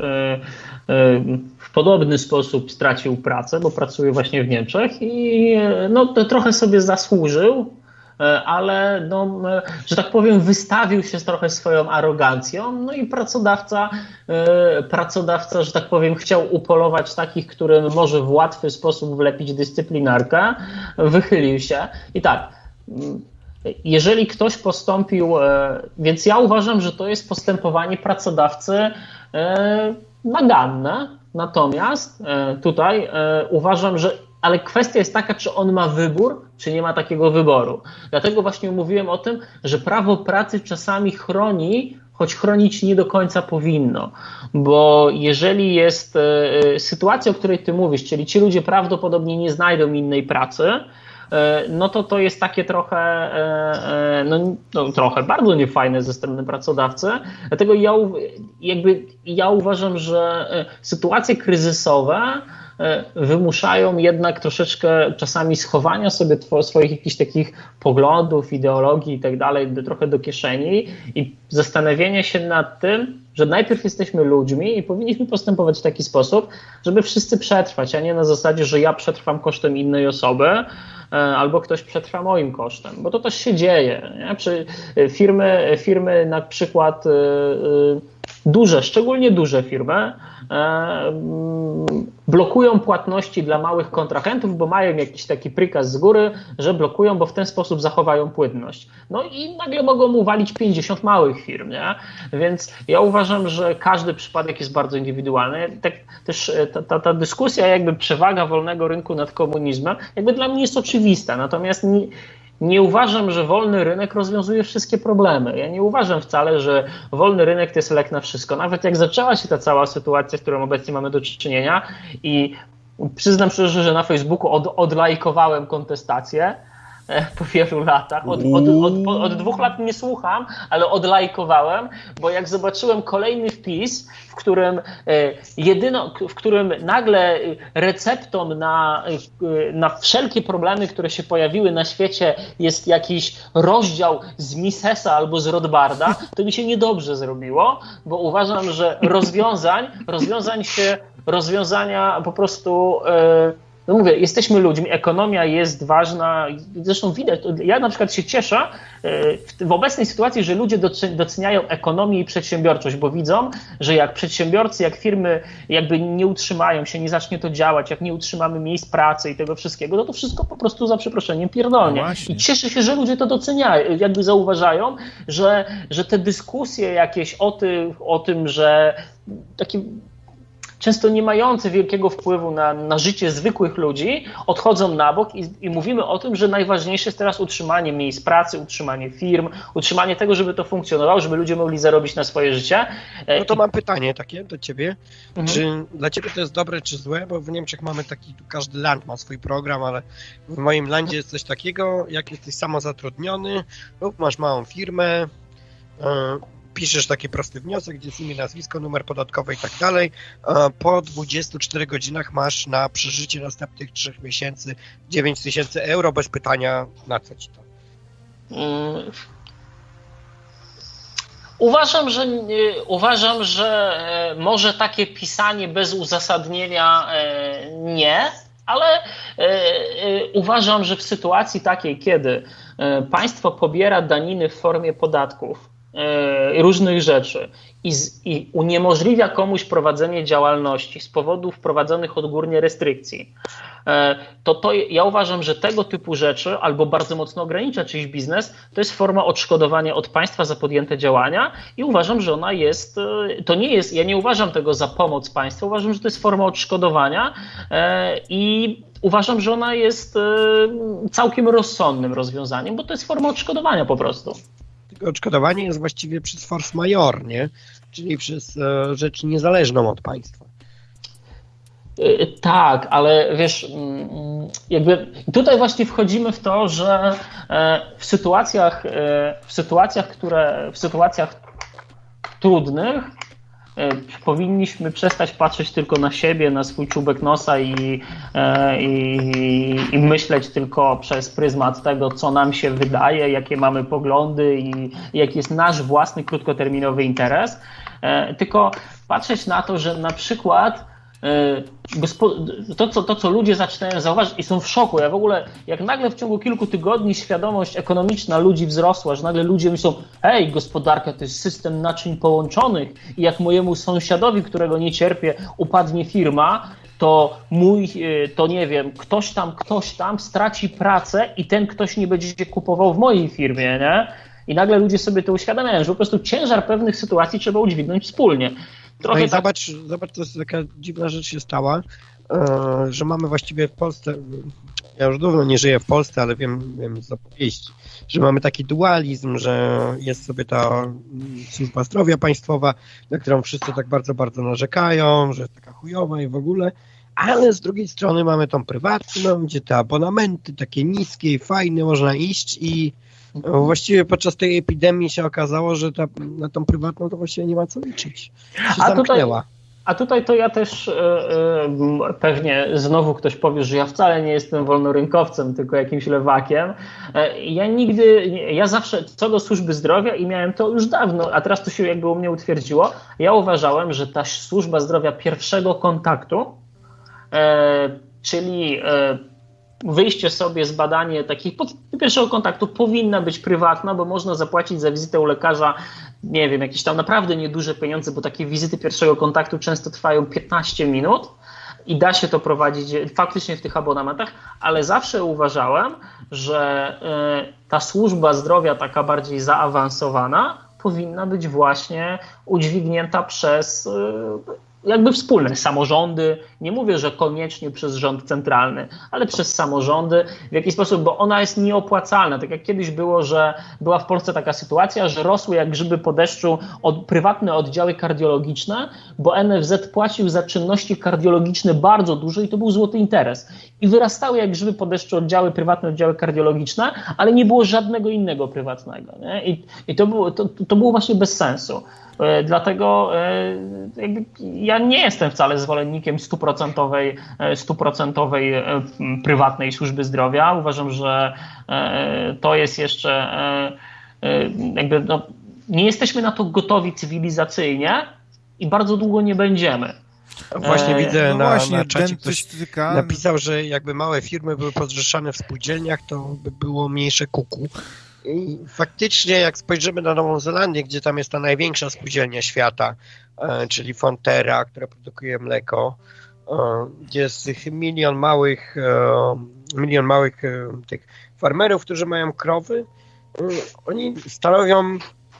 w podobny sposób stracił pracę, bo pracuje właśnie w Niemczech i no, to trochę sobie zasłużył, ale no, że tak powiem, wystawił się trochę swoją arogancją, no i pracodawca, pracodawca, że tak powiem, chciał upolować takich, którym może w łatwy sposób wlepić dyscyplinarkę, wychylił się i tak. Jeżeli ktoś postąpił, więc ja uważam, że to jest postępowanie pracodawcy naganne, natomiast tutaj uważam, że ale kwestia jest taka, czy on ma wybór, czy nie ma takiego wyboru. Dlatego właśnie mówiłem o tym, że prawo pracy czasami chroni, choć chronić nie do końca powinno, bo jeżeli jest sytuacja, o której ty mówisz, czyli ci ludzie prawdopodobnie nie znajdą innej pracy, no to to jest takie trochę, no, no trochę bardzo niefajne ze strony pracodawcy. Dlatego ja, jakby, ja uważam, że sytuacje kryzysowe wymuszają jednak troszeczkę czasami schowania sobie swoich jakichś takich poglądów, ideologii i tak dalej trochę do kieszeni i zastanowienie się nad tym, że najpierw jesteśmy ludźmi i powinniśmy postępować w taki sposób, żeby wszyscy przetrwać, a nie na zasadzie, że ja przetrwam kosztem innej osoby albo ktoś przetrwa moim kosztem, bo to też się dzieje. Nie? Przy firmy, firmy na przykład duże, szczególnie duże firmy blokują płatności dla małych kontrahentów, bo mają jakiś taki prikaz z góry, że blokują, bo w ten sposób zachowają płynność. No i nagle mogą uwalić pięćdziesiąt małych firm, nie? Więc ja uważam, że każdy przypadek jest bardzo indywidualny. Tak też ta, ta, ta dyskusja, jakby przewaga wolnego rynku nad komunizmem, jakby dla mnie jest oczywista, natomiast nie, nie uważam, że wolny rynek rozwiązuje wszystkie problemy. Ja nie uważam wcale, że wolny rynek to jest lek na wszystko. Nawet jak zaczęła się ta cała sytuacja, z którą obecnie mamy do czynienia i przyznam szczerze, że na Facebooku od, odlajkowałem kontestację po wielu latach. Od, od, od, od dwóch lat nie słucham, ale odlajkowałem, bo jak zobaczyłem kolejny wpis, w którym jedyno, w którym nagle receptą na, na wszelkie problemy, które się pojawiły na świecie jest jakiś rozdział z Misesa albo z Rothbarda, to mi się niedobrze zrobiło, bo uważam, że rozwiązań, rozwiązań się, rozwiązania po prostu... No mówię, jesteśmy ludźmi, ekonomia jest ważna, zresztą widać, ja na przykład się cieszę w obecnej sytuacji, że ludzie doceniają ekonomię i przedsiębiorczość, bo widzą, że jak przedsiębiorcy, jak firmy jakby nie utrzymają się, nie zacznie to działać, jak nie utrzymamy miejsc pracy i tego wszystkiego, no to wszystko po prostu za przeproszeniem pierdolnie. No I cieszę się, że ludzie to doceniają, jakby zauważają, że, że te dyskusje jakieś o tym, o tym, że taki często nie mające wielkiego wpływu na, na życie zwykłych ludzi, odchodzą na bok i, i mówimy o tym, że najważniejsze jest teraz utrzymanie miejsc pracy, utrzymanie firm, utrzymanie tego, żeby to funkcjonowało, żeby ludzie mogli zarobić na swoje życie. No to mam pytanie takie do ciebie. Mhm. Czy dla ciebie to jest dobre, czy złe? Bo w Niemczech mamy taki, tu każdy land ma swój program, ale w moim landzie jest coś takiego, jak jesteś samozatrudniony lub masz małą firmę, yy, piszesz taki prosty wniosek, gdzie jest imię, nazwisko, numer podatkowy i tak dalej. Po dwudziestu czterech godzinach masz na przeżycie następnych trzech miesięcy dziewięć tysięcy euro bez pytania, na co ci to? Hmm. Uważam, że uważam, że może takie pisanie bez uzasadnienia nie, ale uważam, że w sytuacji takiej, kiedy państwo pobiera daniny w formie podatków, różnych rzeczy i, z, i uniemożliwia komuś prowadzenie działalności z powodu wprowadzonych odgórnie restrykcji, to, to ja uważam, że tego typu rzeczy albo bardzo mocno ogranicza czyjś biznes, to jest forma odszkodowania od państwa za podjęte działania i uważam, że ona jest, to nie jest, ja nie uważam tego za pomoc państwu, uważam, że to jest forma odszkodowania i uważam, że ona jest całkiem rozsądnym rozwiązaniem, bo to jest forma odszkodowania po prostu. Odszkodowanie jest właściwie przez force majeure, nie? Czyli przez e, rzecz niezależną od państwa. Yy, tak, ale wiesz, jakby tutaj właśnie wchodzimy w to, że e, w sytuacjach, e, w sytuacjach, które w sytuacjach trudnych powinniśmy przestać patrzeć tylko na siebie, na swój czubek nosa i, i, i myśleć tylko przez pryzmat tego, co nam się wydaje, jakie mamy poglądy i jaki jest nasz własny krótkoterminowy interes, tylko patrzeć na to, że na przykład to co, to, co ludzie zaczynają zauważyć i są w szoku. Ja w ogóle, jak nagle w ciągu kilku tygodni świadomość ekonomiczna ludzi wzrosła, że nagle ludzie myślą, hej, gospodarka to jest system naczyń połączonych i jak mojemu sąsiadowi, którego nie cierpię, upadnie firma, to mój, to nie wiem, ktoś tam, ktoś tam straci pracę i ten ktoś nie będzie kupował w mojej firmie, nie? I nagle ludzie sobie to uświadamiają, że po prostu ciężar pewnych sytuacji trzeba udźwignąć wspólnie. Trochę no i tak... zobacz, zobacz, to jest taka dziwna rzecz się stała, że mamy właściwie w Polsce, ja już dawno nie żyję w Polsce, ale wiem, wiem z opowieści, że mamy taki dualizm, że jest sobie ta służba zdrowia państwowa, na którą wszyscy tak bardzo, bardzo narzekają, że jest taka chujowa i w ogóle, ale z drugiej strony mamy tą prywatną, gdzie te abonamenty takie niskie i fajne, można iść i właściwie podczas tej epidemii się okazało, że ta, na tą prywatną to właściwie nie ma co liczyć. Się A tutaj, A tutaj to ja też e, e, pewnie znowu ktoś powie, że ja wcale nie jestem wolnorynkowcem, tylko jakimś lewakiem. E, ja nigdy, ja zawsze co do służby zdrowia i miałem to już dawno, a teraz to się jakby u mnie utwierdziło, ja uważałem, że ta służba zdrowia pierwszego kontaktu, e, czyli e, wyjście sobie z badania takich pod pierwszego kontaktu powinna być prywatna, bo można zapłacić za wizytę u lekarza, nie wiem, jakieś tam naprawdę nieduże pieniądze, bo takie wizyty pierwszego kontaktu często trwają piętnaście minut i da się to prowadzić faktycznie w tych abonamentach, ale zawsze uważałem, że y, ta służba zdrowia taka bardziej zaawansowana powinna być właśnie udźwignięta przez y, jakby wspólne samorządy, nie mówię, że koniecznie przez rząd centralny, ale przez samorządy, w jakiś sposób, bo ona jest nieopłacalna. Tak jak kiedyś było, że była w Polsce taka sytuacja, że rosły jak grzyby po deszczu od, prywatne oddziały kardiologiczne, bo N F Z płacił za czynności kardiologiczne bardzo dużo i to był złoty interes. I wyrastały jak grzyby po deszczu oddziały, prywatne oddziały kardiologiczne, ale nie było żadnego innego prywatnego. Nie? I, i to, było, to, to było właśnie bez sensu. Dlatego jakby ja nie jestem wcale zwolennikiem stuprocentowej, stuprocentowej prywatnej służby zdrowia. Uważam, że to jest jeszcze jakby no, nie jesteśmy na to gotowi cywilizacyjnie i bardzo długo nie będziemy. Właśnie widzę no na, właśnie, na czacie ktoś dentystyka... napisał, że jakby małe firmy były pozrzeszane w spółdzielniach, to by było mniejsze kuku. I faktycznie, jak spojrzymy na Nową Zelandię, gdzie tam jest ta największa spółdzielnia świata, e, czyli Fonterra, która produkuje mleko, e, gdzie jest tych milion małych, e, milion małych e, tych farmerów, którzy mają krowy, e, oni stanowią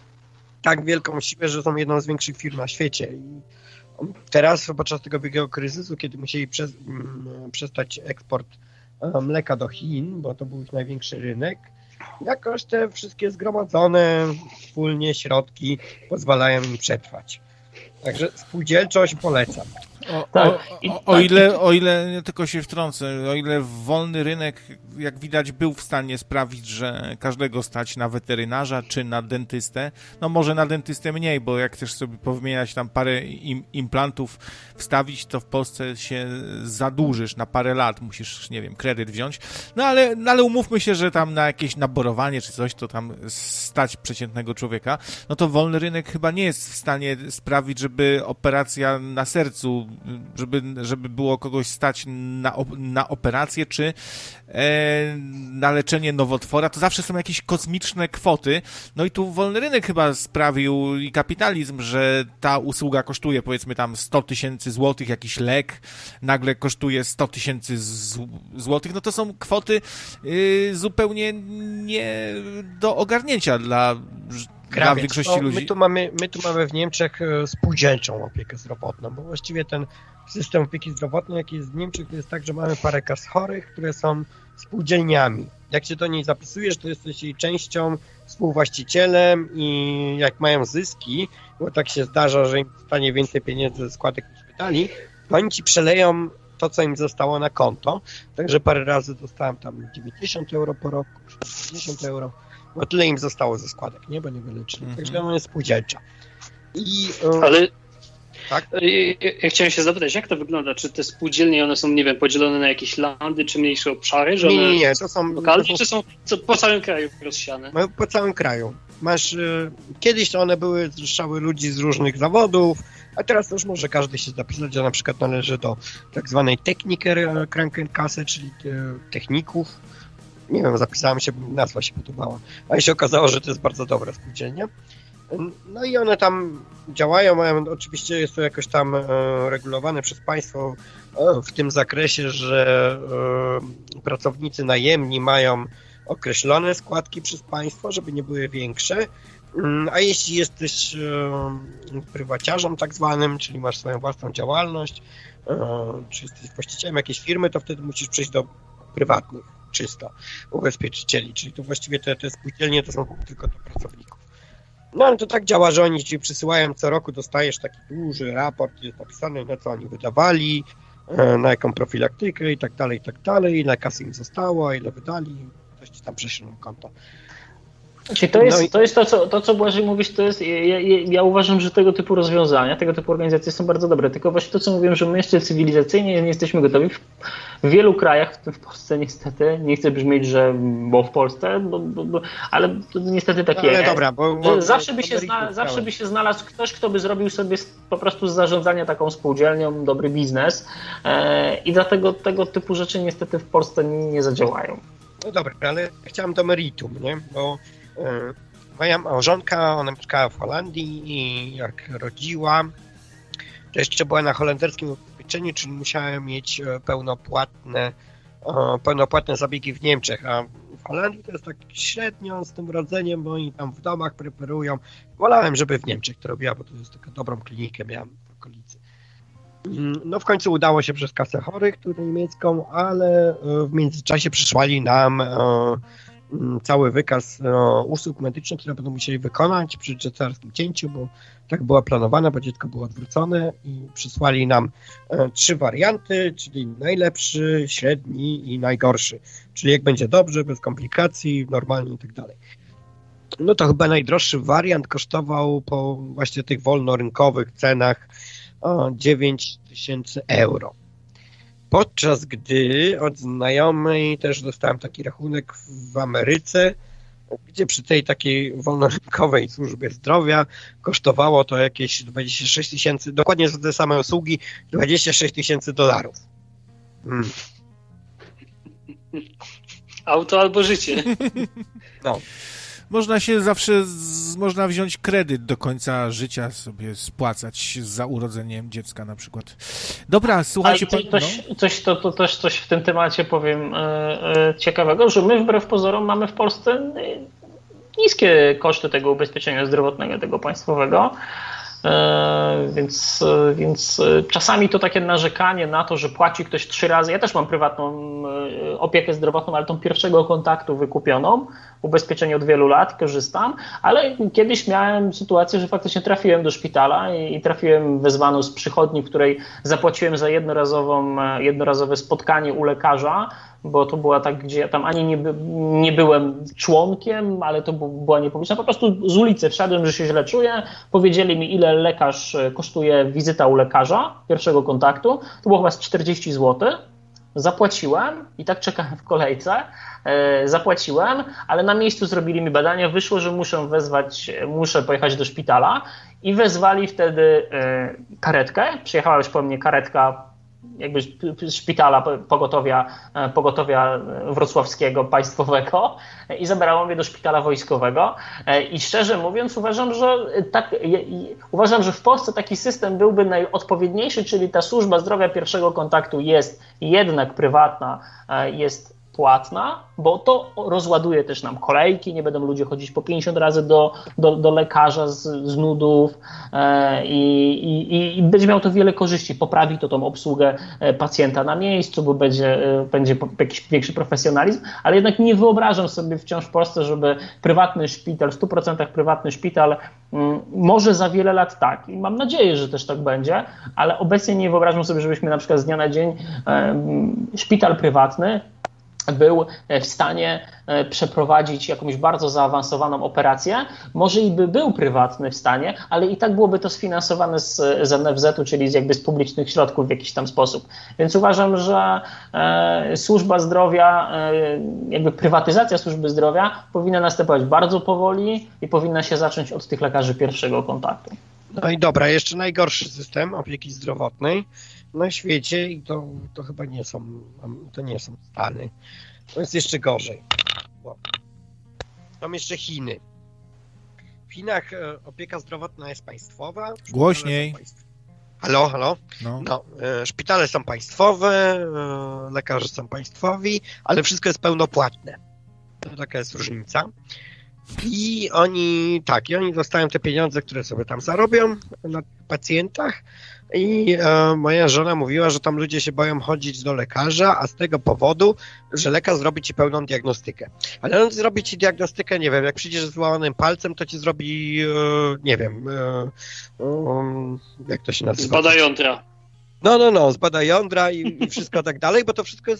tak wielką siłę, że są jedną z większych firm na świecie. I teraz, podczas tego wielkiego kryzysu, kiedy musieli przez, m, przestać eksport e, mleka do Chin, bo to był ich największy rynek, jakoś te wszystkie zgromadzone wspólnie środki pozwalają im przetrwać. Także spółdzielczość polecam. O, Tak. o, o, o, ile, o ile, tylko się wtrącę, o ile wolny rynek, jak widać, był w stanie sprawić, że każdego stać na weterynarza czy na dentystę, no może na dentystę mniej, bo jak chcesz sobie powymieniać tam parę im, implantów wstawić, to w Polsce się zadłużysz na parę lat, musisz, nie wiem, kredyt wziąć, no ale, no ale umówmy się, że tam na jakieś naborowanie czy coś, to tam stać przeciętnego człowieka, no to wolny rynek chyba nie jest w stanie sprawić, żeby operacja na sercu, żeby, żeby było kogoś stać na, na operację, czy e, na leczenie nowotwora, to zawsze są jakieś kosmiczne kwoty. No i tu wolny rynek chyba sprawił i kapitalizm, że ta usługa kosztuje powiedzmy tam sto tysięcy złotych, jakiś lek nagle kosztuje sto tysięcy złotych. No to są kwoty y, zupełnie nie do ogarnięcia dla Dla większości no, ludzi. My tu, mamy, my tu mamy w Niemczech spółdzielczą opiekę zdrowotną, bo właściwie ten system opieki zdrowotnej, jaki jest w Niemczech, to jest tak, że mamy parę kas chorych, które są spółdzielniami. Jak się do niej zapisujesz, to jesteś jej częścią, współwłaścicielem i jak mają zyski, bo tak się zdarza, że im stanie więcej pieniędzy ze składek niż wydali, to oni ci przeleją to, co im zostało na konto. Także parę razy dostałem tam dziewięćdziesiąt euro po roku, sześćdziesiąt euro. Bo tyle im zostało ze składek, nie? Bo nie wyleczyli. Mm-hmm. Także ona jest spółdzielcza. I, yy, Ale tak? Ja, ja chciałem się zapytać, jak to wygląda? Czy te spółdzielnie, one są, nie wiem, podzielone na jakieś landy, czy mniejsze obszary? Że nie, one nie, nie. To są lokalnie, to są, czy są co, po całym kraju rozsiane? Po całym kraju. Masz, yy, kiedyś to one były, zrzeszały ludzi z różnych zawodów, a teraz już może każdy się zapisać, że na przykład należy do tak zwanej Techniker Krankenkasse, czyli yy, techników. Nie wiem, zapisałem się, bo nazwa się podobała. A się okazało, że to jest bardzo dobra spółdzielnia. No i one tam działają, mają, oczywiście jest to jakoś tam e, regulowane przez państwo e, w tym zakresie, że e, pracownicy najemni mają określone składki przez państwo, żeby nie były większe. A jeśli jesteś e, prywaciarzem tak zwanym, czyli masz swoją własną działalność, e, czy jesteś właścicielem jakiejś firmy, to wtedy musisz przejść do prywatnych czysto ubezpieczycieli, czyli to właściwie te, te spółdzielnie to są tylko do pracowników. No ale to tak działa, że oni ci przysyłają co roku, dostajesz taki duży raport, jest napisany, na co oni wydawali, na jaką profilaktykę i tak dalej, i tak dalej, ile kasy im zostało, ile wydali, coś ci tam prześlą na konto. Czyli to jest, No i... to, jest to, co, to, co Błażej mówisz, to jest, ja, ja, ja uważam, że tego typu rozwiązania, tego typu organizacje są bardzo dobre, tylko właśnie to, co mówiłem, że my jeszcze cywilizacyjnie nie jesteśmy gotowi. W, w wielu krajach, w tym w Polsce niestety, nie chcę brzmieć, że bo w Polsce, bo, bo, bo, ale to niestety tak no, ale jest. dobra, bo, bo, zawsze, bo, by się bo zna, zawsze by się znalazł ktoś, kto by zrobił sobie po prostu z zarządzania taką spółdzielnią dobry biznes e, i dlatego tego typu rzeczy niestety w Polsce nie, nie zadziałają. No dobra, ale chciałem do meritum, nie? Bo yy, moja małżonka, ona mieszkała w Holandii i jak rodziła, to jeszcze była na holenderskim ubezpieczeniu, czyli musiałem mieć pełnopłatne, e, pełnopłatne zabiegi w Niemczech, a w Holandii to jest tak średnio z tym rodzeniem, bo oni tam w domach preferują. Wolałem, żeby w Niemczech to robiła, bo to jest taką dobrą klinikę miałem w okolicy. No w końcu udało się przez kasę chorych, tu niemiecką, ale w międzyczasie przysłali nam cały wykaz usług medycznych, które będą musieli wykonać przy cesarskim cięciu, bo tak była planowana, bo dziecko było odwrócone i przysłali nam trzy warianty, czyli najlepszy, średni i najgorszy. Czyli jak będzie dobrze, bez komplikacji, normalnie i tak dalej. No to chyba najdroższy wariant kosztował po właśnie tych wolnorynkowych cenach dziewięć tysięcy euro. Podczas gdy od znajomej też dostałem taki rachunek w Ameryce, gdzie przy tej takiej wolnorynkowej służbie zdrowia kosztowało to jakieś dwadzieścia sześć tysięcy, dokładnie za te same usługi, dwadzieścia sześć tysięcy dolarów. Hmm. Auto albo życie. No. Można się zawsze, z, można wziąć kredyt do końca życia, sobie spłacać za urodzeniem dziecka na przykład. Dobra, słuchajcie... Ale pan, coś, no. coś, to, to też coś w tym temacie powiem e, e, ciekawego, że my wbrew pozorom mamy w Polsce e, niskie koszty tego ubezpieczenia zdrowotnego, tego państwowego. E, więc, e, więc e, czasami to takie narzekanie na to, że płaci ktoś trzy razy. Ja też mam prywatną e, opiekę zdrowotną, ale tą pierwszego kontaktu wykupioną. Ubezpieczenie od wielu lat, korzystam, ale kiedyś miałem sytuację, że faktycznie trafiłem do szpitala i, i trafiłem wezwano z przychodni, w której zapłaciłem za jednorazową, jednorazowe spotkanie u lekarza, bo to była tak, gdzie ja tam ani nie, by, nie byłem członkiem, ale to była niepubliczna. Po prostu z ulicy wszedłem, że się źle czuję, powiedzieli mi, ile lekarz kosztuje wizyta u lekarza pierwszego kontaktu, to było chyba z czterdzieści złotych. Zapłaciłem i tak czekałem w kolejce, e, zapłaciłem, ale na miejscu zrobili mi badania, wyszło, że muszę wezwać, muszę pojechać do szpitala i wezwali wtedy e, karetkę, przyjechała już po mnie karetka jakby z szpitala pogotowia, pogotowia wrocławskiego, państwowego i zabrało mnie do szpitala wojskowego i szczerze mówiąc uważam, że tak, uważam, że w Polsce taki system byłby najodpowiedniejszy, czyli ta służba zdrowia pierwszego kontaktu jest jednak prywatna, jest płatna, bo to rozładuje też nam kolejki, nie będą ludzie chodzić po pięćdziesiąt razy do, do, do lekarza z, z nudów e, i, i będzie miał to wiele korzyści. Poprawi to tą obsługę pacjenta na miejscu, bo będzie, będzie jakiś większy profesjonalizm, ale jednak nie wyobrażam sobie wciąż w Polsce, żeby prywatny szpital, w stu procentach prywatny szpital, m, może za wiele lat tak i mam nadzieję, że też tak będzie, ale obecnie nie wyobrażam sobie, żebyśmy na przykład z dnia na dzień e, szpital prywatny był w stanie przeprowadzić jakąś bardzo zaawansowaną operację. Może i by był prywatny w stanie, ale i tak byłoby to sfinansowane z, z N F Z-u, czyli z jakby z publicznych środków w jakiś tam sposób. Więc uważam, że e, służba zdrowia, e, jakby prywatyzacja służby zdrowia powinna następować bardzo powoli i powinna się zacząć od tych lekarzy pierwszego kontaktu. No i dobra, jeszcze najgorszy system opieki zdrowotnej na świecie i to, to chyba nie są, to nie są Stany. To jest jeszcze gorzej. Są jeszcze Chiny. W Chinach opieka zdrowotna jest państwowa. Głośniej. Halo, halo? No. No, szpitale są państwowe, lekarze są państwowi, ale wszystko jest pełnopłatne. To taka jest różnica. I oni, tak, i oni dostają te pieniądze, które sobie tam zarobią na pacjentach i e, moja żona mówiła, że tam ludzie się boją chodzić do lekarza, a z tego powodu, że lekarz zrobi ci pełną diagnostykę. Ale on zrobi ci diagnostykę, nie wiem, jak przyjdziesz z złamanym palcem, to ci zrobi, e, nie wiem, e, e, jak to się nazywa? Zbada jądra. No, no, no, zbada jądra i, i wszystko tak dalej, bo to wszystko jest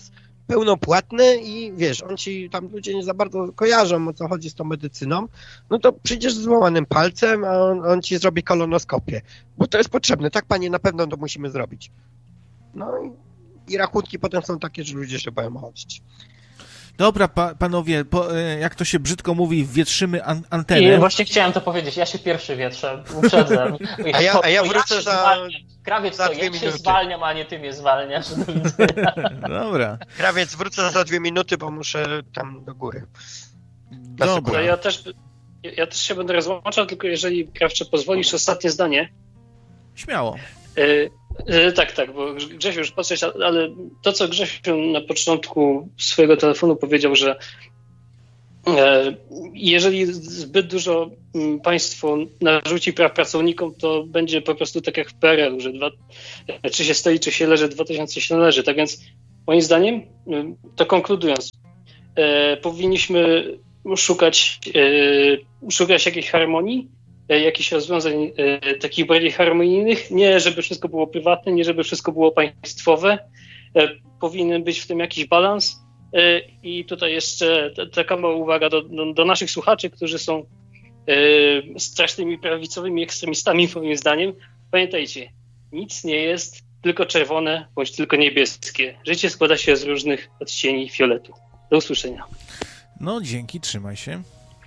pełnopłatny i wiesz, on ci tam ludzie nie za bardzo kojarzą, o co chodzi z tą medycyną, no to przyjdziesz z złamanym palcem, a on, on ci zrobi kolonoskopię, bo to jest potrzebne, tak panie, na pewno to musimy zrobić. No i, i rachunki potem są takie, że ludzie się boją chodzić. Dobra, pa, panowie, po, jak to się brzydko mówi, wietrzymy an, antenę. I właśnie chciałem to powiedzieć, ja się pierwszy wietrzę, uprzedzam. A ja, a ja wrócę ja za... Krawiec, za to dwie ja się minuty. zwalniam, a nie ty mnie zwalniasz. Dobra. Krawiec, wrócę za dwie minuty, bo muszę tam do góry. Dobra. Ja też, ja też się będę rozłączał, tylko jeżeli, Krawcze, pozwolisz, ostatnie zdanie. Śmiało. Yy, yy, tak, tak, bo Grzesiu już patrzeć, ale to, co Grzesiu na początku swojego telefonu powiedział, że yy, jeżeli zbyt dużo yy, państwo narzuci praw pracownikom, to będzie po prostu tak jak w P R L u, że dwa, czy się stoi, czy się leży, dwa tysiące się należy. Tak więc moim zdaniem, yy, to konkludując, yy, powinniśmy szukać, yy, szukać jakiejś harmonii, jakichś rozwiązań e, takich bardziej harmonijnych, nie żeby wszystko było prywatne, nie żeby wszystko było państwowe. E, powinien być w tym jakiś balans. E, I tutaj jeszcze t- taka mała uwaga do, do, do naszych słuchaczy, którzy są e, strasznymi prawicowymi ekstremistami, moim zdaniem. Pamiętajcie, nic nie jest tylko czerwone bądź tylko niebieskie. Życie składa się z różnych odcieni fioletu. Do usłyszenia. No, dzięki, trzymaj się.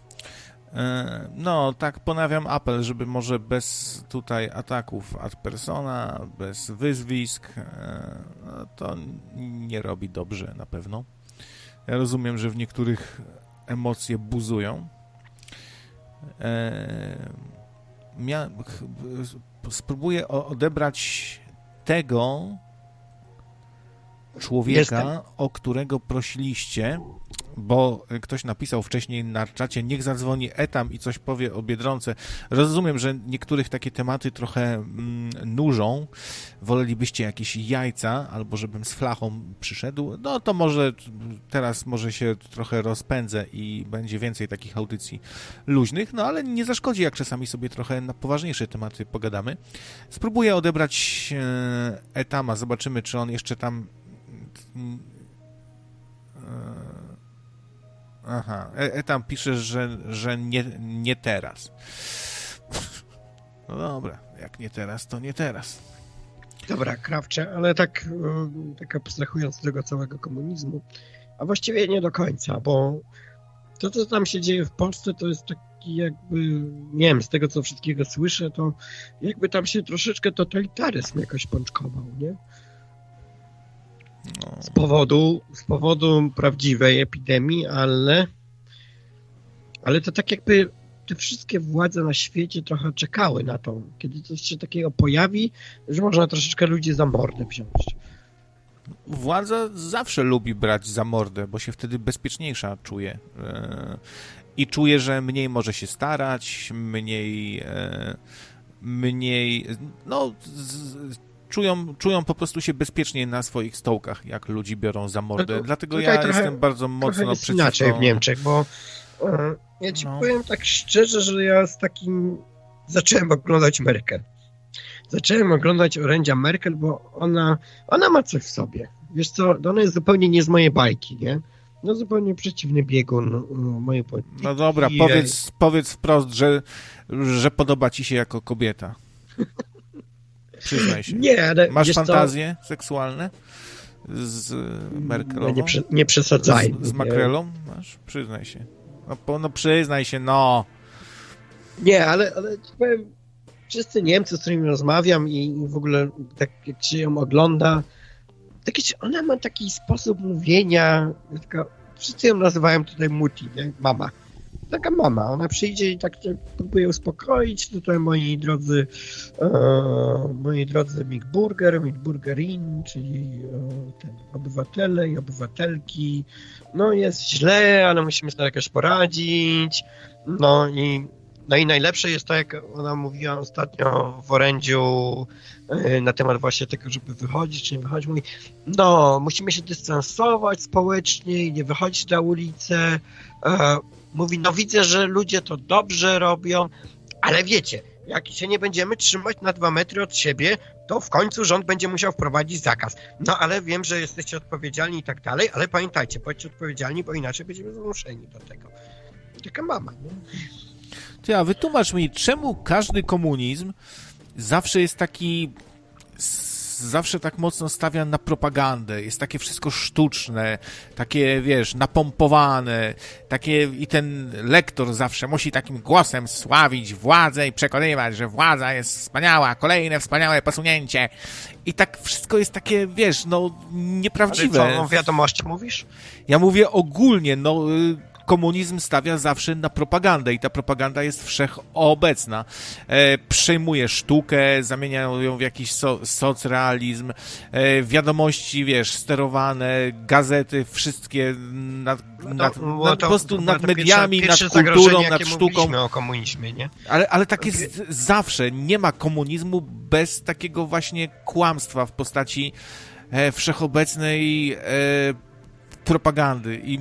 No, tak ponawiam apel, żeby może bez tutaj ataków ad persona, bez wyzwisk, to nie robi dobrze na pewno. Ja rozumiem, że w niektórych emocje buzują. Ja spróbuję odebrać tego człowieka, Jestem. o którego prosiliście, bo ktoś napisał wcześniej na czacie, niech zadzwoni Etam i coś powie o Biedronce. Rozumiem, że niektórych takie tematy trochę mm, nużą. Wolelibyście jakieś jajca, albo żebym z flachą przyszedł. No to może teraz może się trochę rozpędzę i będzie więcej takich audycji luźnych, no ale nie zaszkodzi, jak czasami sobie trochę na poważniejsze tematy pogadamy. Spróbuję odebrać Etama, zobaczymy, czy on jeszcze tam... Aha, Etam pisze, że, że nie, nie teraz. No dobra, jak nie teraz, to nie teraz. Dobra, Krawcze, ale tak, tak abstrahując z tego całego komunizmu, a właściwie nie do końca, bo to, co tam się dzieje w Polsce, to jest taki jakby, nie wiem, z tego, co wszystkiego słyszę, to jakby tam się troszeczkę totalitaryzm jakoś pączkował, nie? No. Z powodu, z powodu prawdziwej epidemii, ale, ale to tak jakby te wszystkie władze na świecie trochę czekały na to, kiedy coś się takiego pojawi, że można troszeczkę ludzi za mordę wziąć. Władza zawsze lubi brać za mordę, bo się wtedy bezpieczniejsza czuje. I czuje, że mniej może się starać, mniej... mniej... no... Z, Czują, czują po prostu się bezpiecznie na swoich stołkach, jak ludzi biorą za mordę. No Dlatego ja trochę, jestem bardzo mocno jest przeciwko... inaczej w Niemczech, bo e, ja ci no. powiem tak szczerze, że ja z takim zacząłem oglądać Merkel. Zacząłem oglądać orędzia Merkel, bo ona, ona ma coś w sobie. Wiesz co, ona jest zupełnie nie z mojej bajki, nie? No zupełnie przeciwny biegun no, mojej polityki. No dobra, powiedz, powiedz wprost, że, że podoba ci się jako kobieta. Przyznaj się. Nie, ale masz fantazje co? seksualne z Merkelową? Nie, prze, nie przesadzaj. Z, z makrelą? Masz? Przyznaj się. No, no przyznaj się, no. Nie, ale, ale powiem, wszyscy Niemcy, z którymi rozmawiam i, i w ogóle tak jak się ją ogląda, tak, ona ma taki sposób mówienia, taka, wszyscy ją nazywają tutaj muti, nie? Mama. Taka mama, ona przyjdzie i tak próbuje uspokoić, tutaj moi drodzy e, moi drodzy Mietburger, Mietburgerin, czyli e, ten, obywatele i obywatelki, no jest źle, ale musimy sobie jakoś poradzić, no i no i najlepsze jest to, jak ona mówiła ostatnio w orędziu e, na temat właśnie tego, żeby wychodzić, czy nie wychodzić, mówi, no musimy się dystansować społecznie i nie wychodzić na ulicę, e, mówi, no widzę, że ludzie to dobrze robią, ale wiecie, jak się nie będziemy trzymać na dwa metry od siebie, to w końcu rząd będzie musiał wprowadzić zakaz. No ale wiem, że jesteście odpowiedzialni i tak dalej, ale pamiętajcie, bądźcie odpowiedzialni, bo inaczej będziemy zmuszeni do tego. Taka mama, nie? Ty, a wytłumacz mi, czemu każdy komunizm zawsze jest taki... zawsze tak mocno stawia na propagandę, jest takie wszystko sztuczne, takie, wiesz, napompowane, takie i ten lektor zawsze musi takim głosem sławić władzę i przekonywać, że władza jest wspaniała, kolejne wspaniałe posunięcie i tak wszystko jest takie, wiesz, no, nieprawdziwe. Ale co, o wiadomości mówisz? Ja mówię ogólnie, no... komunizm stawia zawsze na propagandę i ta propaganda jest wszechobecna. E, przejmuje sztukę, zamieniają ją w jakiś so, socrealizm, e, wiadomości, wiesz, sterowane, gazety, wszystkie nad, no to, nad, no nad, to, po prostu to nad to mediami, pierwsze, nad pierwsze kulturą, nad sztuką. O komunizmie, nie? Ale, ale tak jest zawsze. Nie ma komunizmu bez takiego właśnie kłamstwa w postaci e, wszechobecnej e, propagandy i